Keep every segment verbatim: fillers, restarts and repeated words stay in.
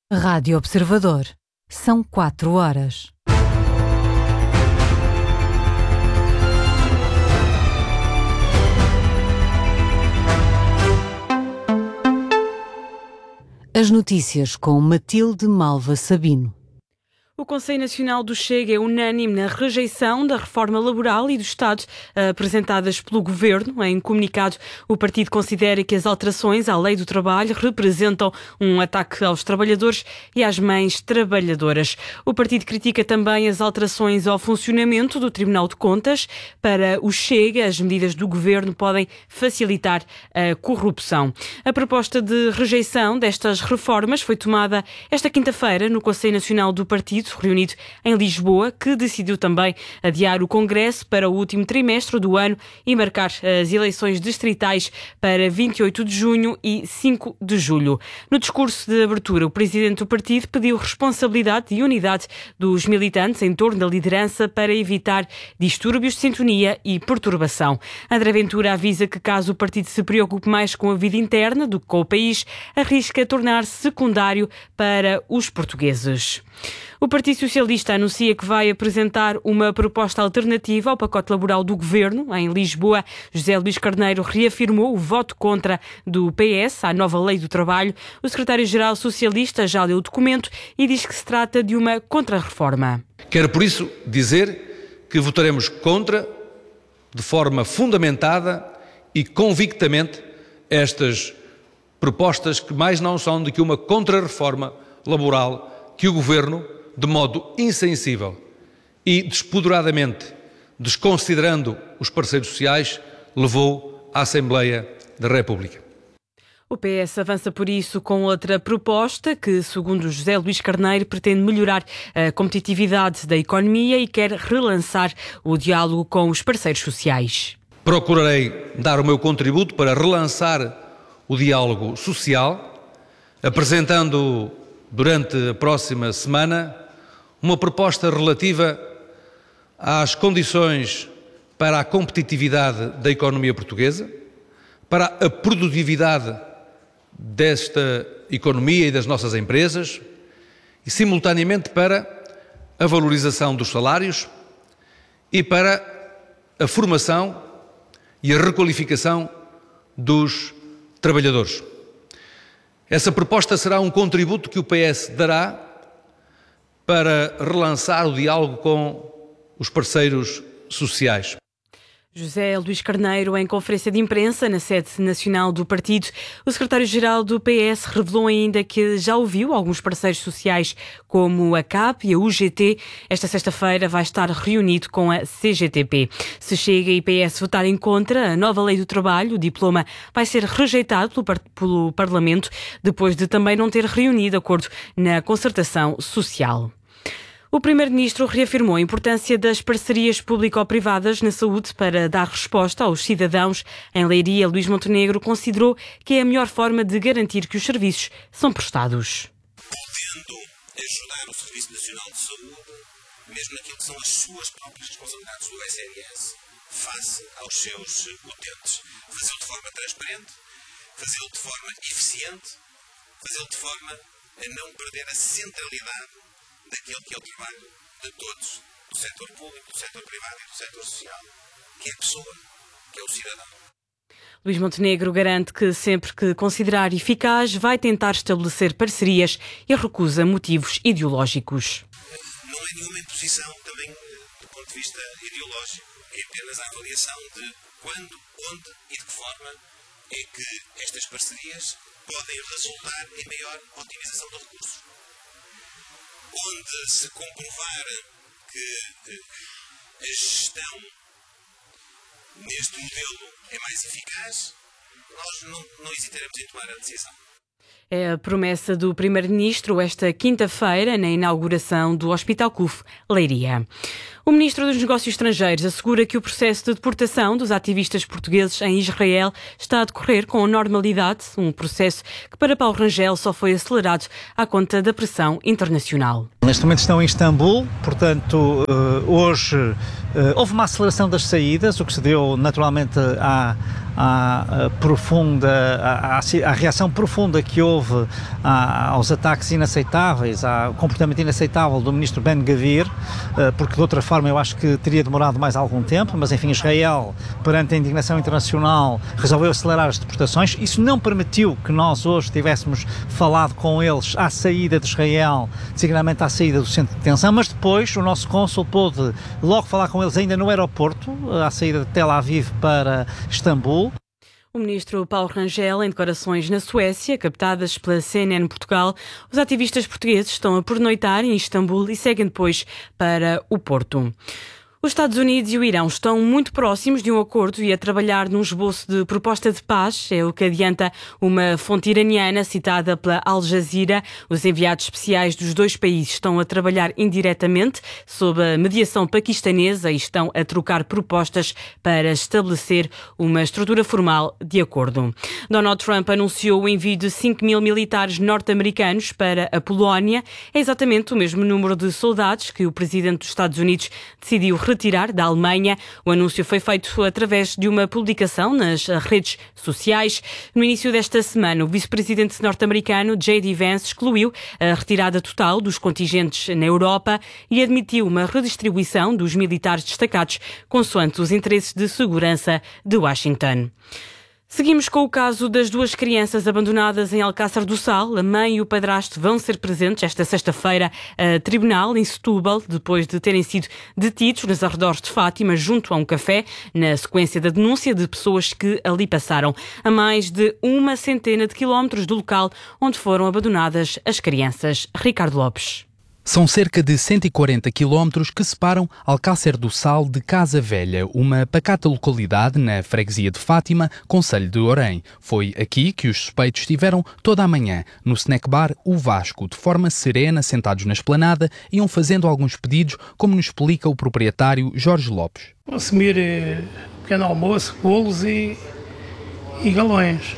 Rádio Observador. São quatro horas. As notícias com Matilde Malva Sabino. O Conselho Nacional do Chega é unânime na rejeição da reforma laboral e do Estado apresentadas pelo Governo. Em comunicado, o partido considera que as alterações à Lei do Trabalho representam um ataque aos trabalhadores e às mães trabalhadoras. O partido critica também as alterações ao funcionamento do Tribunal de Contas. Para o Chega, as medidas do Governo podem facilitar a corrupção. A proposta de rejeição destas reformas foi tomada esta quinta-feira no Conselho Nacional do Partido, reunido em Lisboa, que decidiu também adiar o Congresso para o último trimestre do ano e marcar as eleições distritais para vinte e oito de junho e cinco de julho. No discurso de abertura, o presidente do partido pediu responsabilidade e unidade dos militantes em torno da liderança para evitar distúrbios de sintonia e perturbação. André Ventura avisa que, caso o partido se preocupe mais com a vida interna do que com o país, arrisca tornar-se secundário para os portugueses. O Partido Socialista anuncia que vai apresentar uma proposta alternativa ao pacote laboral do Governo. Em Lisboa, José Luís Carneiro reafirmou o voto contra do P S à nova Lei do Trabalho. O secretário-geral socialista já leu o documento e diz que se trata de uma contra-reforma. Quero, por isso, dizer que votaremos contra, de forma fundamentada e convictamente, estas propostas que mais não são do que uma contra-reforma laboral que o Governo, de modo insensível e despoderadamente, desconsiderando os parceiros sociais, levou à Assembleia da República. O P S avança por isso com outra proposta que, segundo José Luís Carneiro, pretende melhorar a competitividade da economia e quer relançar o diálogo com os parceiros sociais. Procurarei dar o meu contributo para relançar o diálogo social, apresentando durante a próxima semana uma proposta relativa às condições para a competitividade da economia portuguesa, para a produtividade desta economia e das nossas empresas e, simultaneamente, para a valorização dos salários e para a formação e a requalificação dos trabalhadores. Essa proposta será um contributo que o P S dará para relançar o diálogo com os parceiros sociais. José Luís Carneiro, em conferência de imprensa na sede nacional do partido. O secretário-geral do P S revelou ainda que já ouviu alguns parceiros sociais como a C A P e a U G T. Esta sexta-feira vai estar reunido com a C G T P. Se Chega e P S votarem contra a nova Lei do Trabalho, o diploma vai ser rejeitado pelo, par- pelo Parlamento, depois de também não ter reunido acordo na concertação social. O Primeiro-Ministro reafirmou a importância das parcerias público-privadas na saúde para dar resposta aos cidadãos. Em Leiria, Luís Montenegro considerou que é a melhor forma de garantir que os serviços são prestados. Podendo ajudar o Serviço Nacional de Saúde, mesmo naquilo que são as suas próprias responsabilidades do S N S, face aos seus utentes. Fazê-lo de forma transparente, fazê-lo de forma eficiente, fazê-lo de forma a não perder a centralidade daquilo que é o trabalho de todos, do setor público, do setor privado e do setor social, que é a pessoa, que é o cidadão. Luís Montenegro garante que sempre que considerar eficaz vai tentar estabelecer parcerias e recusa motivos ideológicos. Não é nenhuma imposição também do ponto de vista ideológico, é apenas a avaliação de quando, onde e de que forma é que estas parcerias podem resultar em maior otimização do recurso. Onde se comprovar que a gestão neste modelo é mais eficaz, nós não, não hesitaremos em tomar a decisão. É a promessa do Primeiro-Ministro esta quinta-feira na inauguração do Hospital C U F Leiria. O ministro dos Negócios Estrangeiros assegura que o processo de deportação dos ativistas portugueses em Israel está a decorrer com normalidade, um processo que para Paulo Rangel só foi acelerado à conta da pressão internacional. Neste momento estão em Istambul, portanto, hoje houve uma aceleração das saídas, o que se deu naturalmente à, à, à profunda, à, à reação profunda que houve à, aos ataques inaceitáveis, ao comportamento inaceitável do ministro Ben-Gvir, porque de outra forma eu acho que teria demorado mais algum tempo, mas enfim, Israel, perante a indignação internacional, resolveu acelerar as deportações. Isso não permitiu que nós hoje tivéssemos falado com eles à saída de Israel, designadamente à saída do centro de detenção, mas depois o nosso cônsul pôde logo falar com eles ainda no aeroporto, à saída de Tel Aviv para Istambul. O ministro Paulo Rangel, em declarações na Suécia, captadas pela C N N Portugal, os ativistas portugueses estão a pernoitar em Istambul e seguem depois para o Porto. Os Estados Unidos e o Irão estão muito próximos de um acordo e a trabalhar num esboço de proposta de paz, é o que adianta uma fonte iraniana citada pela Al Jazeera. Os enviados especiais dos dois países estão a trabalhar indiretamente sob a mediação paquistanesa e estão a trocar propostas para estabelecer uma estrutura formal de acordo. Donald Trump anunciou o envio de cinco mil militares norte-americanos para a Polónia. É exatamente o mesmo número de soldados que o presidente dos Estados Unidos decidiu retirar da Alemanha. O anúncio foi feito através de uma publicação nas redes sociais. No início desta semana, o vice-presidente norte-americano J D Vance excluiu a retirada total dos contingentes na Europa e admitiu uma redistribuição dos militares destacados consoante os interesses de segurança de Washington. Seguimos com o caso das duas crianças abandonadas em Alcácer do Sal. A mãe e o padrasto vão ser presentes esta sexta-feira a tribunal em Setúbal, depois de terem sido detidos nos arredores de Fátima, junto a um café, na sequência da denúncia de pessoas que ali passaram, a mais de uma centena de quilómetros do local onde foram abandonadas as crianças. Ricardo Lopes. São cerca de cento e quarenta quilómetros que separam Alcácer do Sal de Casa Velha, uma pacata localidade na freguesia de Fátima, concelho de Orém. Foi aqui que os suspeitos estiveram toda a manhã, no snack bar O Vasco, de forma serena, sentados na esplanada, iam fazendo alguns pedidos, como nos explica o proprietário Jorge Lopes. Consumir eh, pequeno almoço, bolos e, e galões.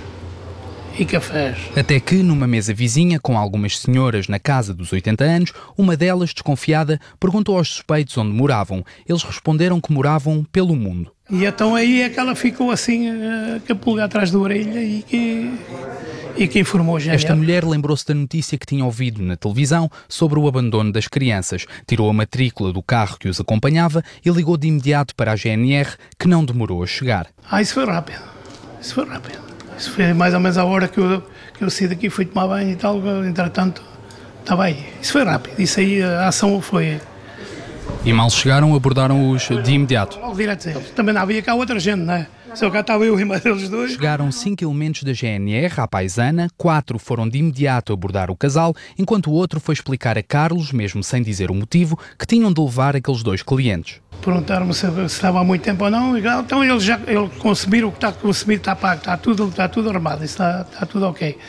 E cafés. Até que, numa mesa vizinha, com algumas senhoras na casa dos oitenta anos, uma delas, desconfiada, perguntou aos suspeitos onde moravam. Eles responderam que moravam pelo mundo. E então aí é que ela ficou assim, com a pulga atrás da orelha e que, e que informou a G N R. Esta mulher lembrou-se da notícia que tinha ouvido na televisão sobre o abandono das crianças. Tirou a matrícula do carro que os acompanhava e ligou de imediato para a G N R, que não demorou a chegar. Ah, isso foi rápido. Isso foi rápido. Isso foi mais ou menos a hora que eu, que eu saí daqui, fui tomar banho e tal, entretanto, estava aí. Isso foi rápido, isso aí, a ação foi... E mal chegaram, abordaram-os de imediato. Logo direto deles. Também não havia cá outra gente, não é? Só cá estava eu e mais deles dois. Chegaram cinco elementos da G N R à paisana, quatro foram de imediato abordar o casal, enquanto o outro foi explicar a Carlos, mesmo sem dizer o motivo, que tinham de levar aqueles dois clientes. Perguntaram-me se, se estava há muito tempo ou não, e, então eles já eles consumiram o que está a consumir, está pago, está tudo, está tudo armado, está, está tudo ok.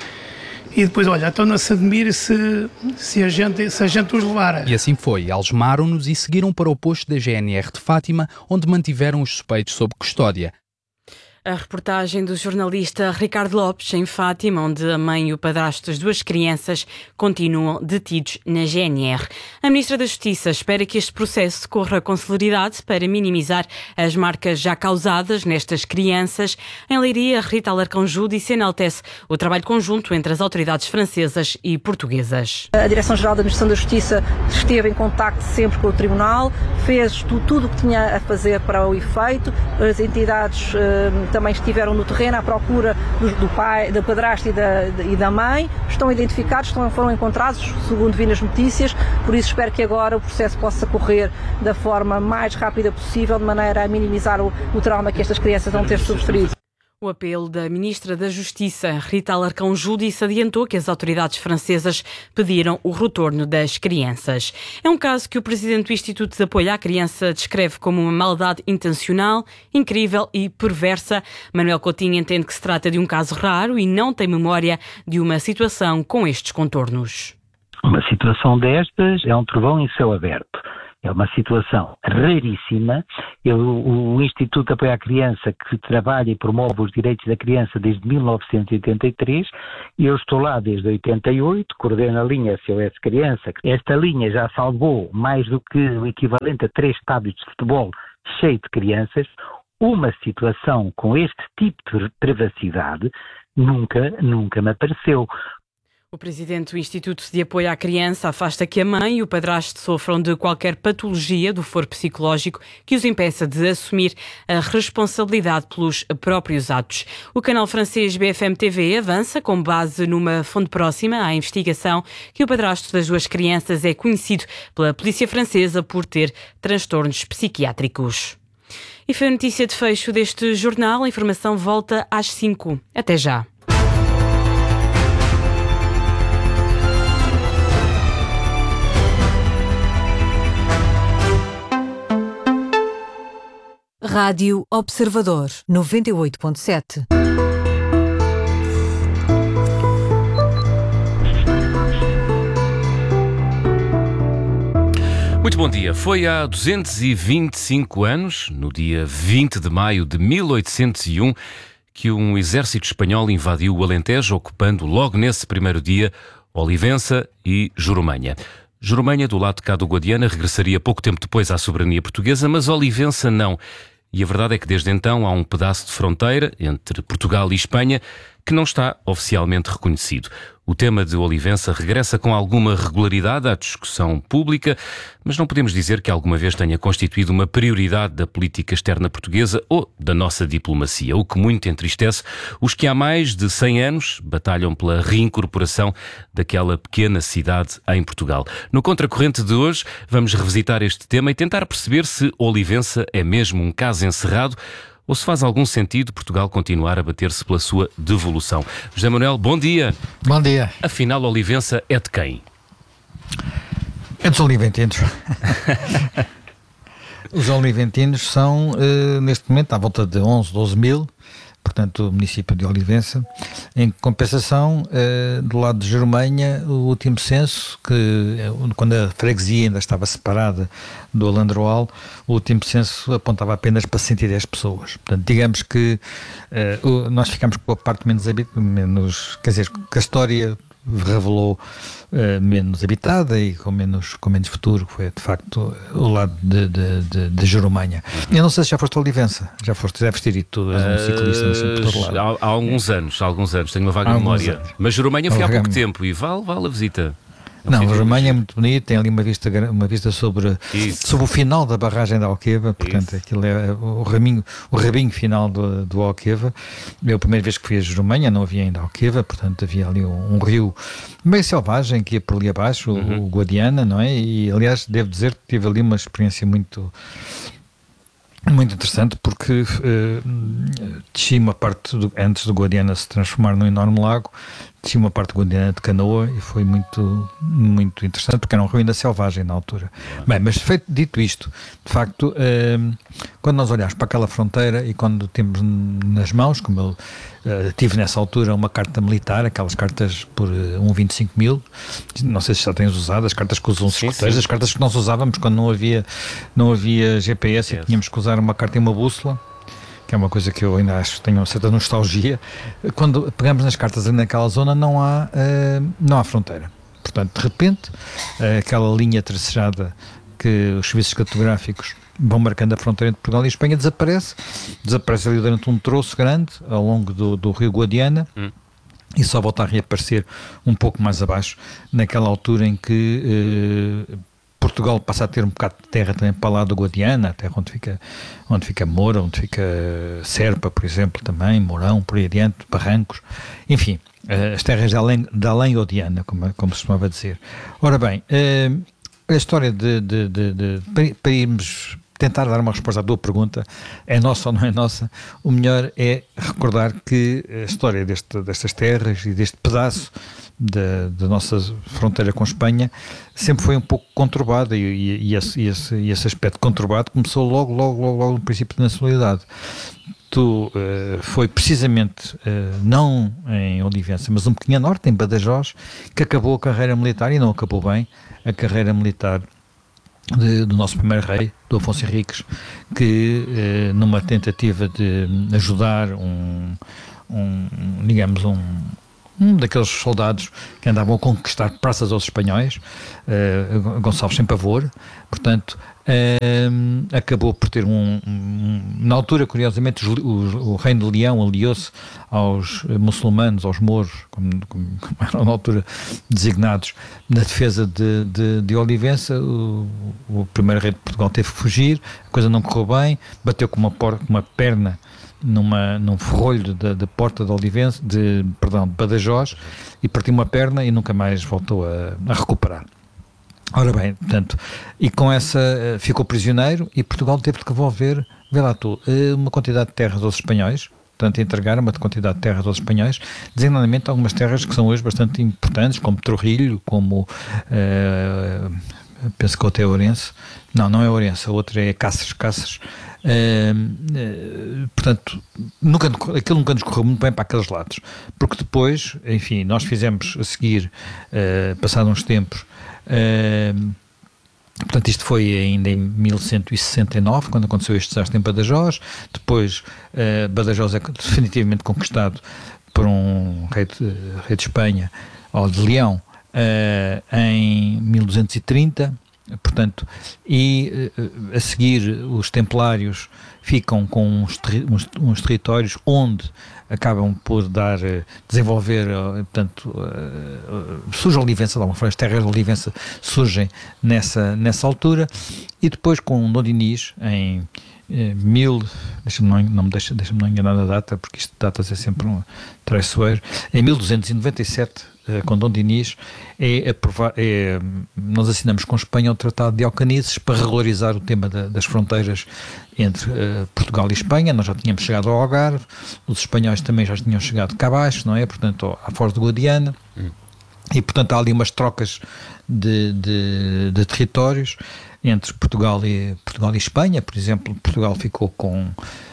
E depois, olha, então não se admire se, se, a gente, se a gente os levar. E assim foi, algemaram-nos e seguiram para o posto da G N R de Fátima, onde mantiveram os suspeitos sob custódia. A reportagem do jornalista Ricardo Lopes em Fátima, onde a mãe e o padrasto das duas crianças continuam detidos na G N R. A Ministra da Justiça espera que este processo corra com celeridade para minimizar as marcas já causadas nestas crianças. Em Leiria, Rita Alarcão-Ju disse enaltece o trabalho conjunto entre as autoridades francesas e portuguesas. A Direção-Geral da Administração da Justiça esteve em contacto sempre com o Tribunal, fez tudo o que tinha a fazer para o efeito, as entidades também estiveram no terreno à procura do, do pai, do padrasto e da, e da mãe, estão identificados, estão, foram encontrados, segundo vi nas notícias, por isso espero que agora o processo possa correr da forma mais rápida possível, de maneira a minimizar o, o trauma que estas crianças vão ter sofrido. O apelo da Ministra da Justiça, Rita Alarcão-Ju, disse adiantou que as autoridades francesas pediram o retorno das crianças. É um caso que o presidente do Instituto de Apoio à Criança descreve como uma maldade intencional, incrível e perversa. Manuel Coutinho entende que se trata de um caso raro e não tem memória de uma situação com estes contornos. Uma situação destas é um trovão em céu aberto. É uma situação raríssima. Eu, o Instituto de Apoio à Criança, que trabalha e promove os direitos da criança desde mil novecentos e oitenta e três, e eu estou lá desde oitenta e oito, coordeno a linha S O S Criança. Esta linha já salvou mais do que o equivalente a três estádios de futebol cheio de crianças. Uma situação com este tipo de privacidade nunca, nunca me apareceu. O presidente do Instituto de Apoio à Criança afasta que a mãe e o padrasto sofram de qualquer patologia do foro psicológico que os impeça de assumir a responsabilidade pelos próprios atos. O canal francês B F M T V avança, com base numa fonte próxima à investigação, que o padrasto das duas crianças é conhecido pela polícia francesa por ter transtornos psiquiátricos. E foi a notícia de fecho deste jornal. A informação volta às cinco. Até já. Rádio Observador, noventa e oito ponto sete. Muito bom dia. Foi há duzentos e vinte e cinco anos, no dia vinte de maio de mil oitocentos e um, que um exército espanhol invadiu o Alentejo, ocupando logo nesse primeiro dia Olivença e Jurumanha. Jurumanha, do lado de cá do Guadiana, regressaria pouco tempo depois à soberania portuguesa, mas Olivença não. E a verdade é que desde então há um pedaço de fronteira entre Portugal e Espanha que não está oficialmente reconhecido. O tema de Olivença regressa com alguma regularidade à discussão pública, mas não podemos dizer que alguma vez tenha constituído uma prioridade da política externa portuguesa ou da nossa diplomacia, o que muito entristece os que há mais de cem anos batalham pela reincorporação daquela pequena cidade em Portugal. No Contracorrente de hoje, vamos revisitar este tema e tentar perceber se Olivença é mesmo um caso encerrado ou se faz algum sentido Portugal continuar a bater-se pela sua devolução. José Manuel, bom dia. Bom dia. Afinal, Olivença é de quem? É dos oliventinos. Os oliventinos são, uh, neste momento, à volta de onze, doze mil, portanto, o município de Olivença. Em compensação, uh, do lado de Jurumanha, o último censo, que uh, quando a freguesia ainda estava separada do Alandroal, o último censo apontava apenas para cento e dez pessoas. Portanto, digamos que uh, o, nós ficamos com a parte menos habitada, menos, quer dizer, que a história revelou uh, menos habitada e com menos, com menos futuro, que foi de facto o lado de, de, de, de Jurumanha. Eu não sei se já foste a Olivença, já foste, deves ter ido tu, és um ciclista uh, por todo lado. Há, há alguns anos, há alguns anos, tenho uma vaga memória. Mas Jurumanha foi há pouco tempo e vale, vale a visita. Não, a Jurumanha é muito bonito, tem ali uma vista, uma vista sobre, sobre o final da barragem da Alqueva, portanto, Isso. aquilo é o rabinho, o rabinho final do, do Alqueva. Eu, a primeira vez que fui a Jurumanha, não havia ainda Alqueva, portanto, havia ali um, um rio meio selvagem que ia por ali abaixo, uhum. o, o Guadiana, não é? E, aliás, devo dizer que tive ali uma experiência muito... muito interessante, porque uh, desci uma parte, do, antes do Guadiana se transformar num enorme lago, desci uma parte do Guadiana de canoa e foi muito, muito interessante, porque era um rio ainda selvagem na altura. Bem, mas feito, dito isto, de facto, uh, quando nós olhamos para aquela fronteira e quando temos nas mãos, como eu uh, tive nessa altura uma carta militar, aquelas cartas por uh, um vírgula vinte e cinco mil, não sei se já tens usado, as cartas que usam os escuteiros, as cartas que nós usávamos quando não havia, não havia G P S yes. e tínhamos que usar uma carta e uma bússola, que é uma coisa que eu ainda acho, tenho uma certa nostalgia. Quando pegamos nas cartas ali naquela zona não há, uh, não há fronteira. Portanto, de repente, uh, aquela linha tracejada que os serviços cartográficos vão marcando a fronteira entre Portugal e Espanha desaparece, desaparece ali durante um troço grande ao longo do, do rio Guadiana, hum. e só volta a reaparecer um pouco mais abaixo, naquela altura em que uh, Portugal passa a ter um bocado de terra também para lá do Guadiana, a terra onde fica, onde fica Moura, onde fica Serpa, por exemplo, também, Mourão, por aí adiante, Barrancos, enfim, uh, as terras de além, de além Guadiana, como, como se costumava dizer. Ora bem, uh, a história de, de, de, de, de para irmos tentar dar uma resposta à tua pergunta, é nossa ou não é nossa, o melhor é recordar que a história deste, destas terras e deste pedaço da, da nossa fronteira com Espanha sempre foi um pouco conturbada e, e, e, esse, e, esse, e esse aspecto conturbado começou logo, logo, logo, logo no princípio da nacionalidade. Tu uh, foi precisamente, uh, não em Olivença, mas um bocadinho a norte, em Badajoz, que acabou a carreira militar, e não acabou bem, a carreira militar de, do nosso primeiro rei, do Afonso Henriques, que eh, numa tentativa de ajudar um, um digamos, um um daqueles soldados que andavam a conquistar praças aos espanhóis, uh, Gonçalves sem pavor, portanto, uh, acabou por ter um, um na altura, curiosamente, os, os, o reino de Leão aliou-se aos muçulmanos, aos mouros, como, como, como eram na altura designados, na defesa de, de, de Olivença. O, o primeiro rei de Portugal teve que fugir, a coisa não correu bem, bateu com uma, por, uma perna Numa, num ferrolho da, da porta de Olivença, de, perdão, de Badajoz, e partiu uma perna e nunca mais voltou a, a recuperar. Ora bem, portanto, e com essa ficou prisioneiro e Portugal teve de devolver, vê lá tu, uma quantidade de terras aos espanhóis, portanto, entregar uma quantidade de terras aos espanhóis, designadamente algumas terras que são hoje bastante importantes, como Trujillo, como uh, penso que outra é Ourense, não, não é Ourense, a outra é Cáceres, Cáceres. Uh, uh, portanto, nunca, aquilo nunca nos correu muito bem para aqueles lados, porque depois, enfim, nós fizemos a seguir, uh, passados uns tempos, uh, portanto, isto foi ainda em mil cento e sessenta e nove, quando aconteceu este desastre em Badajoz. Depois, uh, Badajoz é definitivamente conquistado por um rei de, rei de Espanha, ou de Leão, uh, em mil duzentos e trinta. Portanto, e a seguir os templários ficam com uns, terri- uns, uns territórios onde acabam por dar, desenvolver, portanto, surge a Olivença, as terras de Olivença surgem nessa, nessa altura, e depois com Dom Dinis, em eh, mil, deixa-me não, não me deixa, deixa-me não enganar a data, porque isto de datas é sempre um traiçoeiro, em mil duzentos e noventa e sete, com Dom Dinis, é aprovar, é, nós assinamos com Espanha o Tratado de Alcanices para regularizar o tema da, das fronteiras entre uh, Portugal e Espanha. Nós já tínhamos chegado ao Algarve, os espanhóis também já tinham chegado cá abaixo, não é? Portanto, à Foz de Guadiana, hum. e portanto há ali umas trocas de, de, de territórios entre Portugal e, Portugal e Espanha. Por exemplo, Portugal ficou com,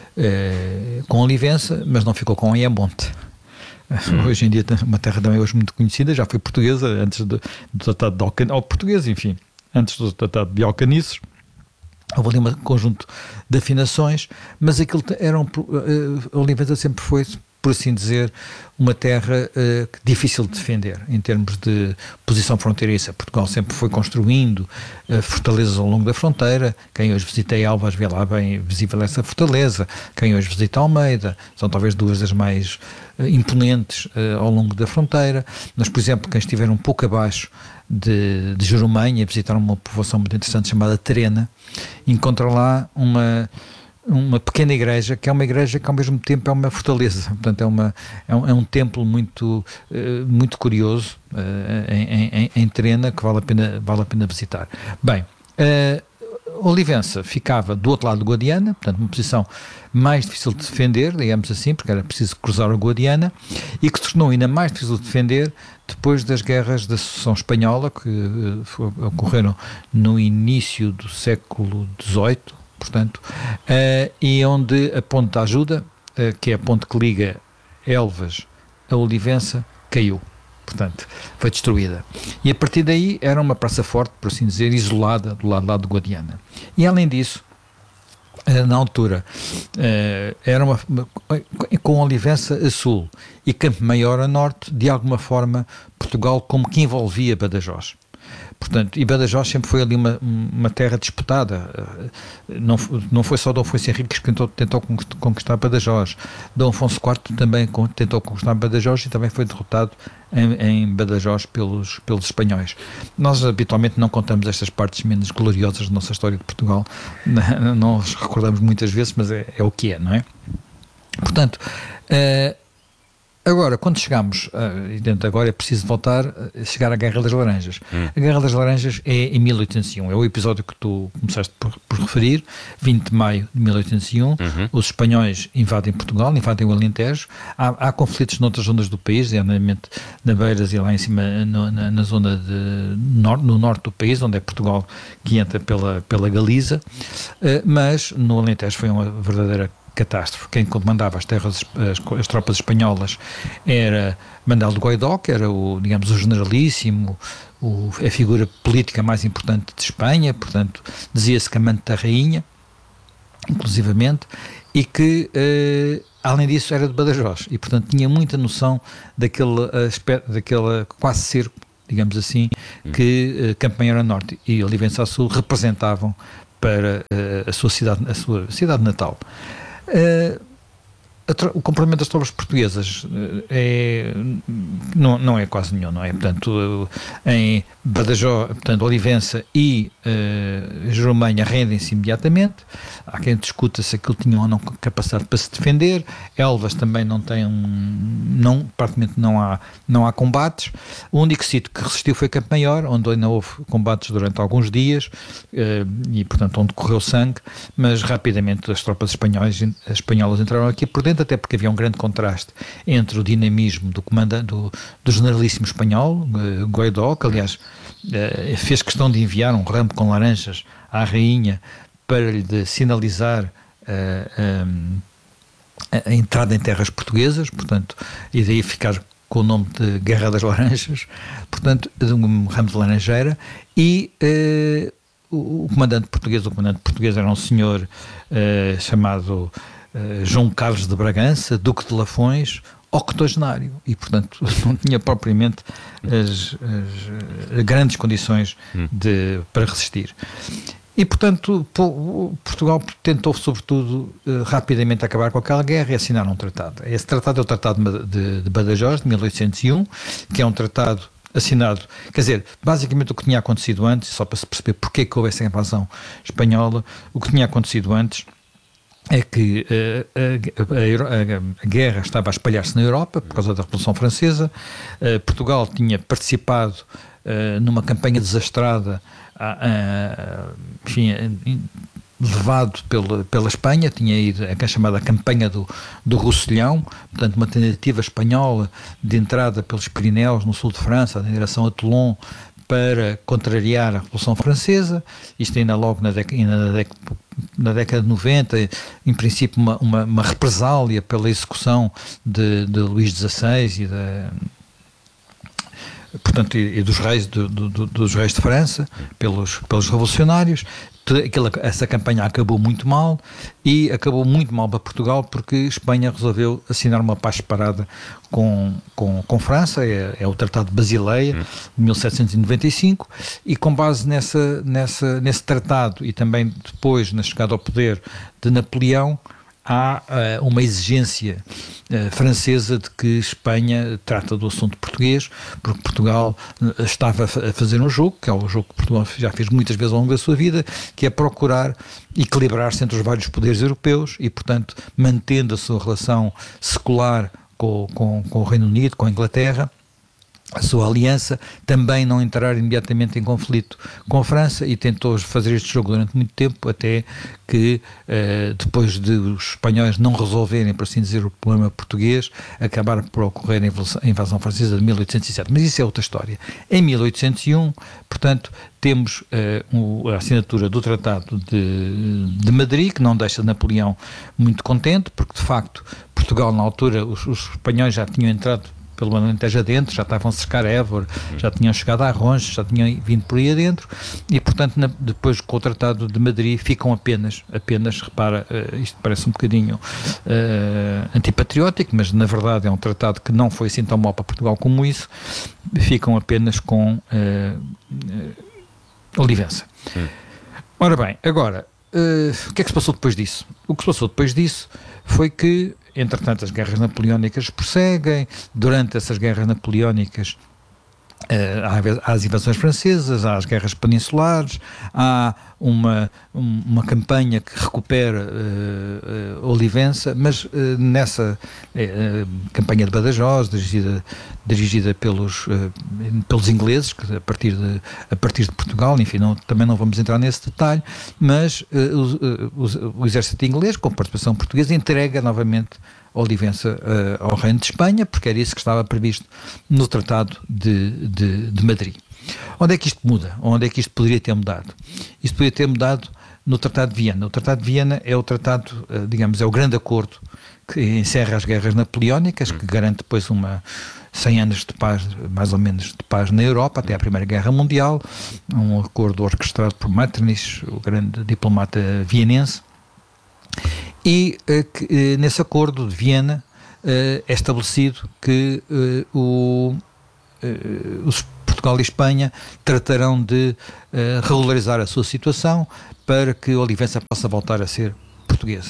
uh, com Olivença, mas não ficou com Ayamonte. Hum. Hoje em dia uma terra também hoje muito conhecida, já foi portuguesa antes do, do Tratado de Alcanices, ou portuguesa, enfim, antes do Tratado de Alcanices. Houve ali um conjunto de afinações, mas aquilo era um, uh, Olivença sempre foi, por assim dizer, uma terra uh, difícil de defender em termos de posição fronteiriça. Portugal sempre foi construindo uh, fortalezas ao longo da fronteira. Quem hoje visita Elvas vê lá bem visível essa fortaleza. Quem hoje visita Almeida, são talvez duas das mais uh, imponentes uh, ao longo da fronteira. Mas, por exemplo, quem estiver um pouco abaixo de, de Jerumanha, visitar uma povoação muito interessante chamada Terena, encontra lá uma uma pequena igreja, que é uma igreja que ao mesmo tempo é uma fortaleza. Portanto, é, uma, é, um, é um templo muito, uh, muito curioso uh, em, em, em Terena, que vale a pena, vale a pena visitar. Bem, uh, Olivença ficava do outro lado do Guadiana, portanto uma posição mais difícil de defender, digamos assim, porque era preciso cruzar o Guadiana, e que se tornou ainda mais difícil de defender depois das guerras da Sucessão Espanhola, que uh, ocorreram no início do século dezoito, portanto, uh, e onde a ponte da ajuda, uh, que é a ponte que liga Elvas a Olivença, caiu, portanto, foi destruída. E a partir daí era uma praça forte, por assim dizer, isolada do lado, lado do Guadiana. E além disso, uh, na altura, uh, era uma, uma, com Olivença a sul e Campo Maior a norte, de alguma forma, Portugal como que envolvia Badajoz. Portanto, e Badajoz sempre foi ali uma, uma terra disputada. Não, não foi só Dom Afonso Henriques que tentou, tentou conquistar Badajoz. Dom Afonso quarto também tentou conquistar Badajoz e também foi derrotado em, em Badajoz pelos, pelos espanhóis. Nós habitualmente não contamos estas partes menos gloriosas da nossa história de Portugal. Não, não as recordamos muitas vezes, mas é, é o que é, não é? Portanto, uh, agora, quando chegamos, uh, e dentro agora é preciso voltar a chegar à Guerra das Laranjas. Hum. A Guerra das Laranjas é em mil oitocentos e um, é o episódio que tu começaste por, por referir, vinte de maio de mil oitocentos e um, uhum. Os espanhóis invadem Portugal, invadem o Alentejo, há, há conflitos noutras zonas do país, geralmente na Beiras e lá em cima no, na, na zona de, no, no norte do país, onde é Portugal que entra pela, pela Galiza, uh, mas no Alentejo foi uma verdadeira catástrofe. Quem comandava as terras, as, as tropas espanholas era Manuel de Goidó, que era o, digamos, o generalíssimo, o, a figura política mais importante de Espanha, portanto, dizia-se que amante da rainha, inclusivamente, e que, eh, além disso, era de Badajoz, e, portanto, tinha muita noção daquele aspecto, daquele quase cerco, digamos assim, que uh, Campo Maior a Norte e Olivença a Sul representavam para uh, a sua cidade, a sua cidade natal. Uh, o comportamento das tropas portuguesas é, não, não é quase nenhum, não é? Portanto, em Badajoz, portanto, Olivença e uh, Jerumanha rendem-se imediatamente. Há quem discuta se aquilo tinha ou não capacidade para se defender. Elvas também não tem um, não, praticamente não há, não há combates. O único sítio que resistiu foi Campo Maior, onde ainda houve combates durante alguns dias uh, e, portanto, onde correu sangue, mas rapidamente as tropas espanholas, espanholas entraram aqui por dentro, até porque havia um grande contraste entre o dinamismo do comandante, do, do generalíssimo espanhol, uh, Goidó, que aliás uh, fez questão de enviar um ramo com laranjas à rainha para lhe de sinalizar uh, um, a, a entrada em terras portuguesas, portanto, e daí ficar com o nome de Guerra das Laranjas, portanto, de um ramo de laranjeira, e uh, o, o comandante português, o comandante português era um senhor uh, chamado Uh, João Carlos de Bragança, Duque de Lafões, octogenário, e portanto não tinha propriamente as, as, as grandes condições de, para resistir. E portanto Portugal tentou sobretudo uh, rapidamente acabar com aquela guerra e assinar um tratado. Esse tratado é o Tratado de, de Badajoz, de mil oitocentos e um, que é um tratado assinado, quer dizer, basicamente o que tinha acontecido antes, só para se perceber porque que houve essa invasão espanhola, o que tinha acontecido antes é que uh, a, a, a guerra estava a espalhar-se na Europa por causa da Revolução Francesa. uh, Portugal tinha participado uh, numa campanha desastrada, uh, uh, enfim, uh, levado pela, pela Espanha, tinha ido a chamada campanha do, do Roussillon, portanto uma tentativa espanhola de entrada pelos Pirineus no sul de França, na direção a Toulon, para contrariar a Revolução Francesa. Isto ainda logo na década, na década, na década de noventa, em princípio uma, uma, uma represália pela execução de, de Luís dezasseis e da... portanto, e, e dos reis do, do, dos reis de França, pelos, pelos revolucionários. Aquela, essa campanha acabou muito mal, e acabou muito mal para Portugal porque Espanha resolveu assinar uma paz separada com, com, com França, é, é o Tratado de Basileia, de mil setecentos e noventa e cinco, e com base nessa, nessa, nesse tratado e também depois na chegada ao poder de Napoleão, há uh, uma exigência uh, francesa de que Espanha trata do assunto português, porque Portugal uh, estava a fazer um jogo, que é o jogo que Portugal já fez muitas vezes ao longo da sua vida, que é procurar equilibrar-se entre os vários poderes europeus e, portanto, mantendo a sua relação secular com, com, com o Reino Unido, com a Inglaterra, a sua aliança, também não entrar imediatamente em conflito com a França, e tentou fazer este jogo durante muito tempo, até que uh, depois de os espanhóis não resolverem, por assim dizer, o problema português, acabaram por ocorrer a invasão francesa de mil oitocentos e sete. Mas isso é outra história. Em mil oitocentos e um, portanto, temos uh, um, a assinatura do Tratado de, de Madrid, que não deixa Napoleão muito contente, porque de facto Portugal na altura, os, os espanhóis já tinham entrado pelo Alentejo adentro, já estavam a cercar Évora, já tinham chegado a Arronches, já tinham vindo por aí adentro, e portanto na, depois com o Tratado de Madrid ficam apenas, apenas, repara, uh, isto parece um bocadinho uh, antipatriótico, mas na verdade é um tratado que não foi assim tão mau para Portugal como isso, ficam apenas com uh, uh, Olivença. Sim. Ora bem, agora, uh, o que é que se passou depois disso? O que se passou depois disso foi que, entretanto, as guerras napoleónicas prosseguem. Durante essas guerras napoleónicas uh, há as invasões francesas, há as guerras peninsulares, há uma, um, uma campanha que recupera uh, uh, Olivença, mas uh, nessa uh, campanha de Badajoz, dirigida, dirigida pelos, uh, pelos ingleses, que a partir de, a partir de Portugal, enfim, não, também não vamos entrar nesse detalhe, mas uh, o, o, o exército inglês, com participação portuguesa, entrega novamente Olivença uh, ao Reino de Espanha, porque era isso que estava previsto no Tratado de, de, de Madrid. Onde é que isto muda? Onde é que isto poderia ter mudado? Isto poderia ter mudado no Tratado de Viena. O Tratado de Viena é o tratado, digamos, é o grande acordo que encerra as guerras napoleónicas, que garante depois uma cem anos de paz, mais ou menos, de paz na Europa, até à Primeira Guerra Mundial, um acordo orquestrado por Metternich, o grande diplomata vienense, e que, nesse acordo de Viena é estabelecido que o, os Portugal e Espanha tratarão de regularizar a sua situação para que Olivença possa voltar a ser portuguesa.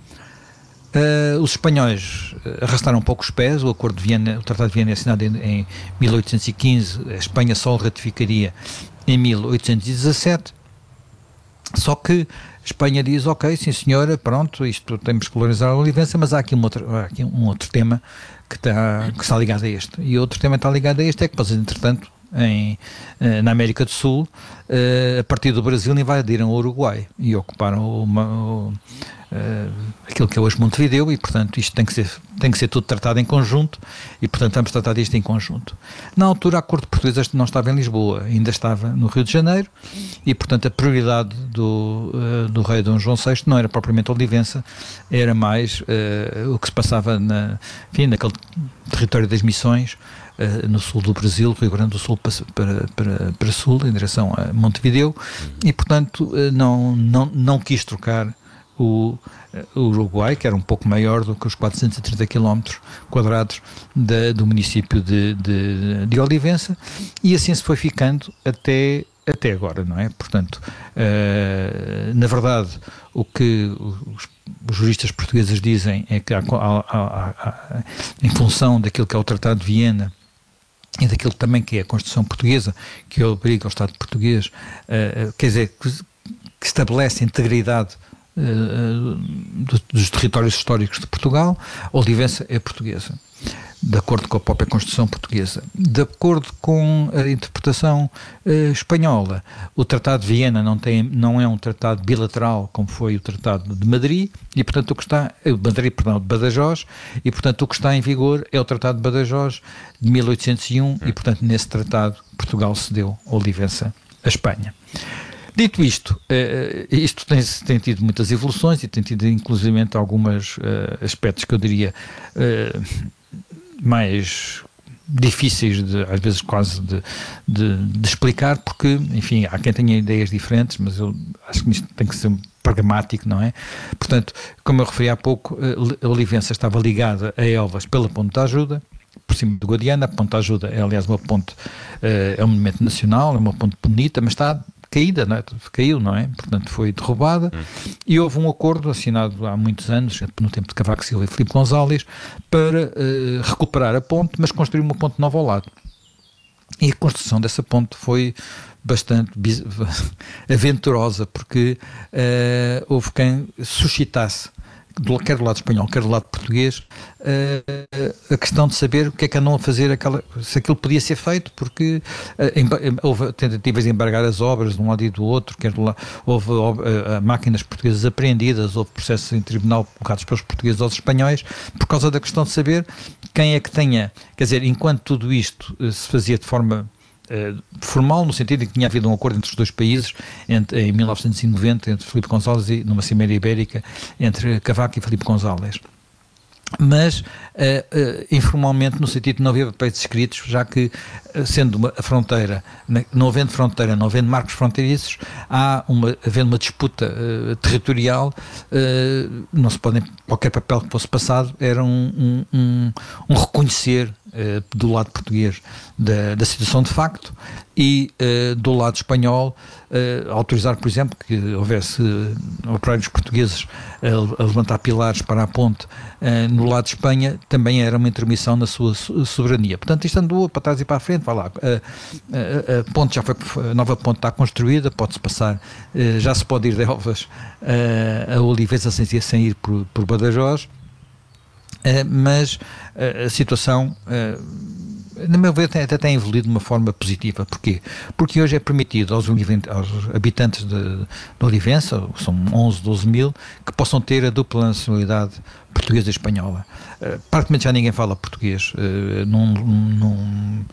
Uh, os espanhóis arrastaram um pouco os pés. O acordo de Viena, o Tratado de Viena é assinado em, em mil oitocentos e quinze, a Espanha só o ratificaria em mil oitocentos e dezassete, só que a Espanha diz, ok, sim senhora, pronto, isto temos que valorizar a Olivença, mas há aqui um outro, há aqui um outro tema que está, que está ligado a este, e outro tema que está ligado a este é que, pois, entretanto, em, na América do Sul, a partir do Brasil invadiram o Uruguai e ocuparam uma, o, Uh, aquilo que é hoje Montevideo, e portanto isto tem que ser, tem que ser tudo tratado em conjunto, e portanto vamos tratar disto em conjunto. Na altura a corte portuguesa não estava em Lisboa, ainda estava no Rio de Janeiro, e portanto a prioridade do, uh, do rei Dom João sexto não era propriamente Olivença, era mais uh, o que se passava na, enfim, naquele território das missões, uh, no sul do Brasil, Rio Grande do Sul para, para, para, para sul, em direção a Montevideo, e portanto uh, não, não, não quis trocar O, o Uruguai, que era um pouco maior do que os quatrocentos e trinta quilómetros quadrados de, do município de, de, de Olivença, e assim se foi ficando até, até agora, não é? Portanto, uh, na verdade, o que os, os juristas portugueses dizem é que há, há, há, há, em função daquilo que é o Tratado de Viena e daquilo também que é a Constituição Portuguesa, que obriga ao Estado português, uh, quer dizer, que, que estabelece a integridade dos territórios históricos de Portugal, Olivença é portuguesa, de acordo com a própria Constituição Portuguesa. De acordo com a interpretação uh, espanhola, o Tratado de Viena não, tem, não é um tratado bilateral como foi o Tratado de Madrid, e portanto o que está, uh, Madrid, perdão, de Badajoz, e portanto o que está em vigor é o Tratado de Badajoz de mil oitocentos e um, hum. e portanto nesse tratado Portugal cedeu Olivença à Espanha. Dito isto, uh, isto tem, tem tido muitas evoluções e tem tido inclusivamente alguns uh, aspectos que eu diria uh, mais difíceis, de, às vezes quase de, de, de explicar, porque, enfim, há quem tenha ideias diferentes, mas eu acho que isto tem que ser pragmático, não é? Portanto, como eu referi há pouco, a Olivença estava ligada a Elvas pela Ponte da Ajuda, por cima do Guadiana. A Ponte da Ajuda é, aliás, uma ponte, uh, é um monumento nacional, é uma ponte bonita, mas está caída, não é? Caiu, não é? Portanto, foi derrubada, hum. e houve um acordo assinado há muitos anos, no tempo de Cavaco Silva e Filipe González, para uh, recuperar a ponte, mas construir uma ponte nova ao lado. E a construção dessa ponte foi bastante aventurosa, porque uh, houve quem suscitasse, quer do lado espanhol, quer do lado português, uh, a questão de saber o que é que andam a fazer, aquela, se aquilo podia ser feito, porque uh, houve tentativas de embargar as obras de um lado e do outro, quer do lado, houve uh, máquinas portuguesas apreendidas, houve processos em tribunal colocados pelos portugueses aos espanhóis, por causa da questão de saber quem é que tenha, quer dizer, enquanto tudo isto uh, se fazia de forma Uh, formal, no sentido em que tinha havido um acordo entre os dois países, entre, em mil novecentos e noventa, entre Filipe González e numa Cimeira Ibérica entre Cavaco e Filipe González. Mas uh, uh, informalmente, no sentido de não haver papéis escritos, já que, uh, sendo uma, a fronteira, não havendo fronteira, não havendo marcos fronteiriços, há uma, havendo uma disputa uh, territorial, uh, não se pode, qualquer papel que fosse passado era um, um, um, um reconhecer uh, do lado português da, da situação de facto, e uh, do lado espanhol uh, autorizar, por exemplo, que houvesse uh, operários portugueses uh, a levantar pilares para a ponte uh, no lado de Espanha, também era uma intermissão na sua soberania. Portanto, isto andou para trás e para a frente, vai lá, a, a, a ponte já foi, a nova ponte está construída, pode-se passar, uh, já se pode ir de Elvas uh, a Olivença sem, sem ir por, por Badajoz, uh, mas uh, a situação... Uh, na meu ver, até tem evoluído de uma forma positiva. Porquê? Porque hoje é permitido aos, aos habitantes de, de Olivença, são onze, doze mil, que possam ter a dupla nacionalidade portuguesa e espanhola. Uh, praticamente já ninguém fala português. Uh, num, num,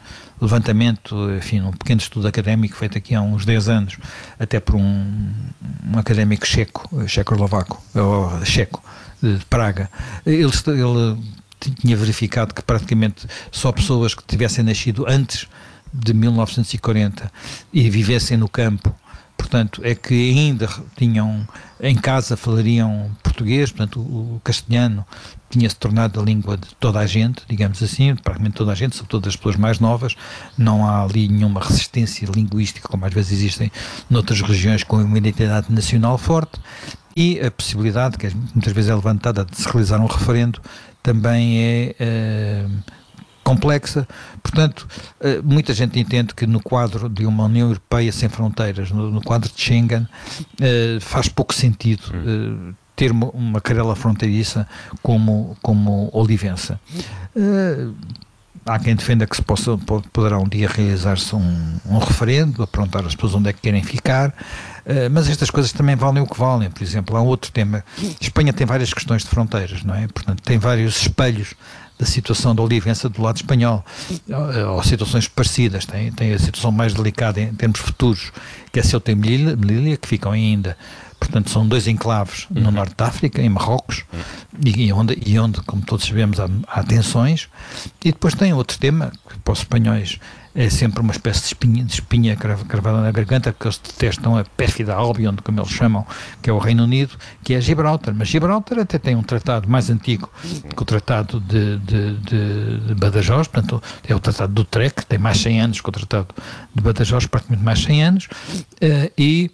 levantamento, enfim, um pequeno estudo académico feito aqui há uns dez anos, até por um, um académico checo, checoslovaco, ou checo, de Praga. Ele, ele tinha verificado que praticamente só pessoas que tivessem nascido antes de mil novecentos e quarenta e vivessem no campo, portanto, é que ainda tinham, em casa falariam português, portanto, o, o castelhano tinha-se tornado a língua de toda a gente, digamos assim, praticamente toda a gente, sobretudo as pessoas mais novas. Não há ali nenhuma resistência linguística, como às vezes existem noutras regiões com uma identidade nacional forte, e a possibilidade, que muitas vezes é levantada, de se realizar um referendo, também é uh, complexa. Portanto, uh, muita gente entende que no quadro de uma União Europeia sem fronteiras, no, no quadro de Schengen, uh, faz pouco sentido uh, ter uma, uma carela fronteiriça como, como Olivença. Uh, há quem defenda que se possa, poderá um dia realizar-se um, um referendo, aprontar as pessoas onde é que querem ficar, uh, mas estas coisas também valem o que valem. Por exemplo, há outro tema. Espanha tem várias questões de fronteiras, não é? Portanto, tem vários espelhos da situação da Olivença do lado espanhol, ou, ou situações parecidas. Tem, tem a situação mais delicada em termos futuros, que é Ceuta e Melilla, que ficam ainda. Portanto, são dois enclaves no uhum. norte de África, em Marrocos, uhum. e, onde, e onde, como todos sabemos, há, há tensões. E depois tem outro tema, que para os espanhóis é sempre uma espécie de espinha, de espinha cravada na garganta, porque eles detestam a pérfida Albion, como eles chamam, que é o Reino Unido, que é Gibraltar. Mas Gibraltar até tem um tratado mais antigo que o tratado de, de, de, de Badajoz, portanto é o tratado do Utrecht, que tem mais cem anos que o tratado de Badajoz, praticamente mais cem anos, uh, e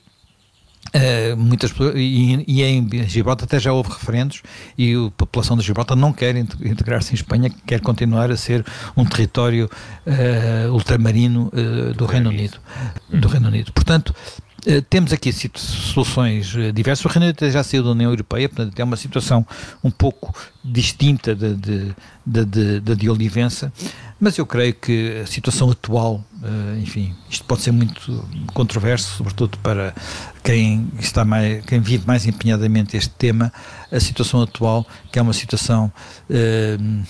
Uh, muitas pessoas, e, e em Gibraltar até já houve referendos, e a população de Gibraltar não quer integrar-se em Espanha, quer continuar a ser um território uh, ultramarino uh, do Reino Unido, do Reino Unido. Portanto, Uh, temos aqui soluções uh, diversas. O Reino Unido já saiu da União Europeia, portanto é uma situação um pouco distinta de, de, de, de, de, de Olivença, mas eu creio que a situação atual, uh, enfim, isto pode ser muito controverso, sobretudo para quem, está mais, quem vive mais empenhadamente este tema. A situação atual, que é uma situação... Uh,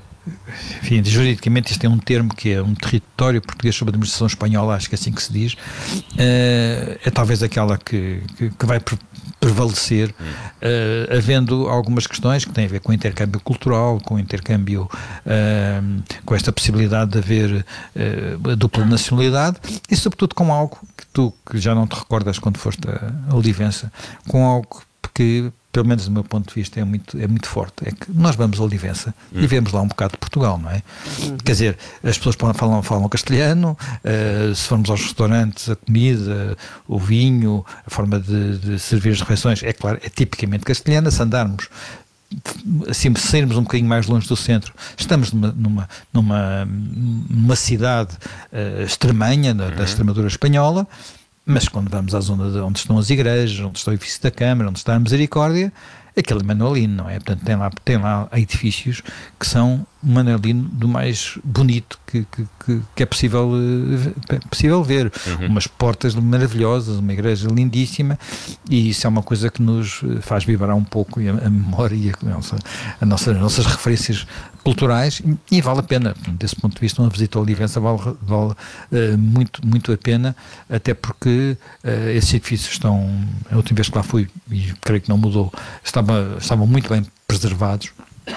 enfim, juridicamente isto é um termo que é um território português sob a administração espanhola, acho que é assim que se diz, uh, é talvez aquela que, que, que vai prevalecer, uh, havendo algumas questões que têm a ver com o intercâmbio cultural, com o intercâmbio, uh, com esta possibilidade de haver uh, a dupla nacionalidade, e sobretudo com algo que tu, que já não te recordas quando foste a Olivença, com algo que, pelo menos do meu ponto de vista, é muito, é muito forte. É que nós vamos a Olivença hum. e vemos lá um bocado de Portugal, não é? Hum. Quer dizer, as pessoas falam, falam castelhano, uh, se formos aos restaurantes, a comida, o vinho, a forma de, de servir as refeições, é claro, é tipicamente castelhana. Se andarmos, assim, se sairmos um bocadinho mais longe do centro, estamos numa, numa, numa, numa cidade uh, extremanha, da, da Extremadura espanhola. Mas quando vamos à zona de onde estão as igrejas, onde está o edifício da Câmara, onde está a Misericórdia, aquele manuelino, não é? Portanto, tem lá, tem lá edifícios que são um manuelino do mais bonito que, que, que, que é possível, é possível ver. Uhum. Umas portas maravilhosas, uma igreja lindíssima, e isso é uma coisa que nos faz vibrar um pouco a, a memória e a, a nossa, a nossa, as nossas referências culturais, e, e vale a pena. Desse ponto de vista, uma visita à Olivença vale, vale uh, muito, muito a pena, até porque uh, esses edifícios estão, a última vez que lá fui, e creio que não mudou, estava, estavam muito bem preservados,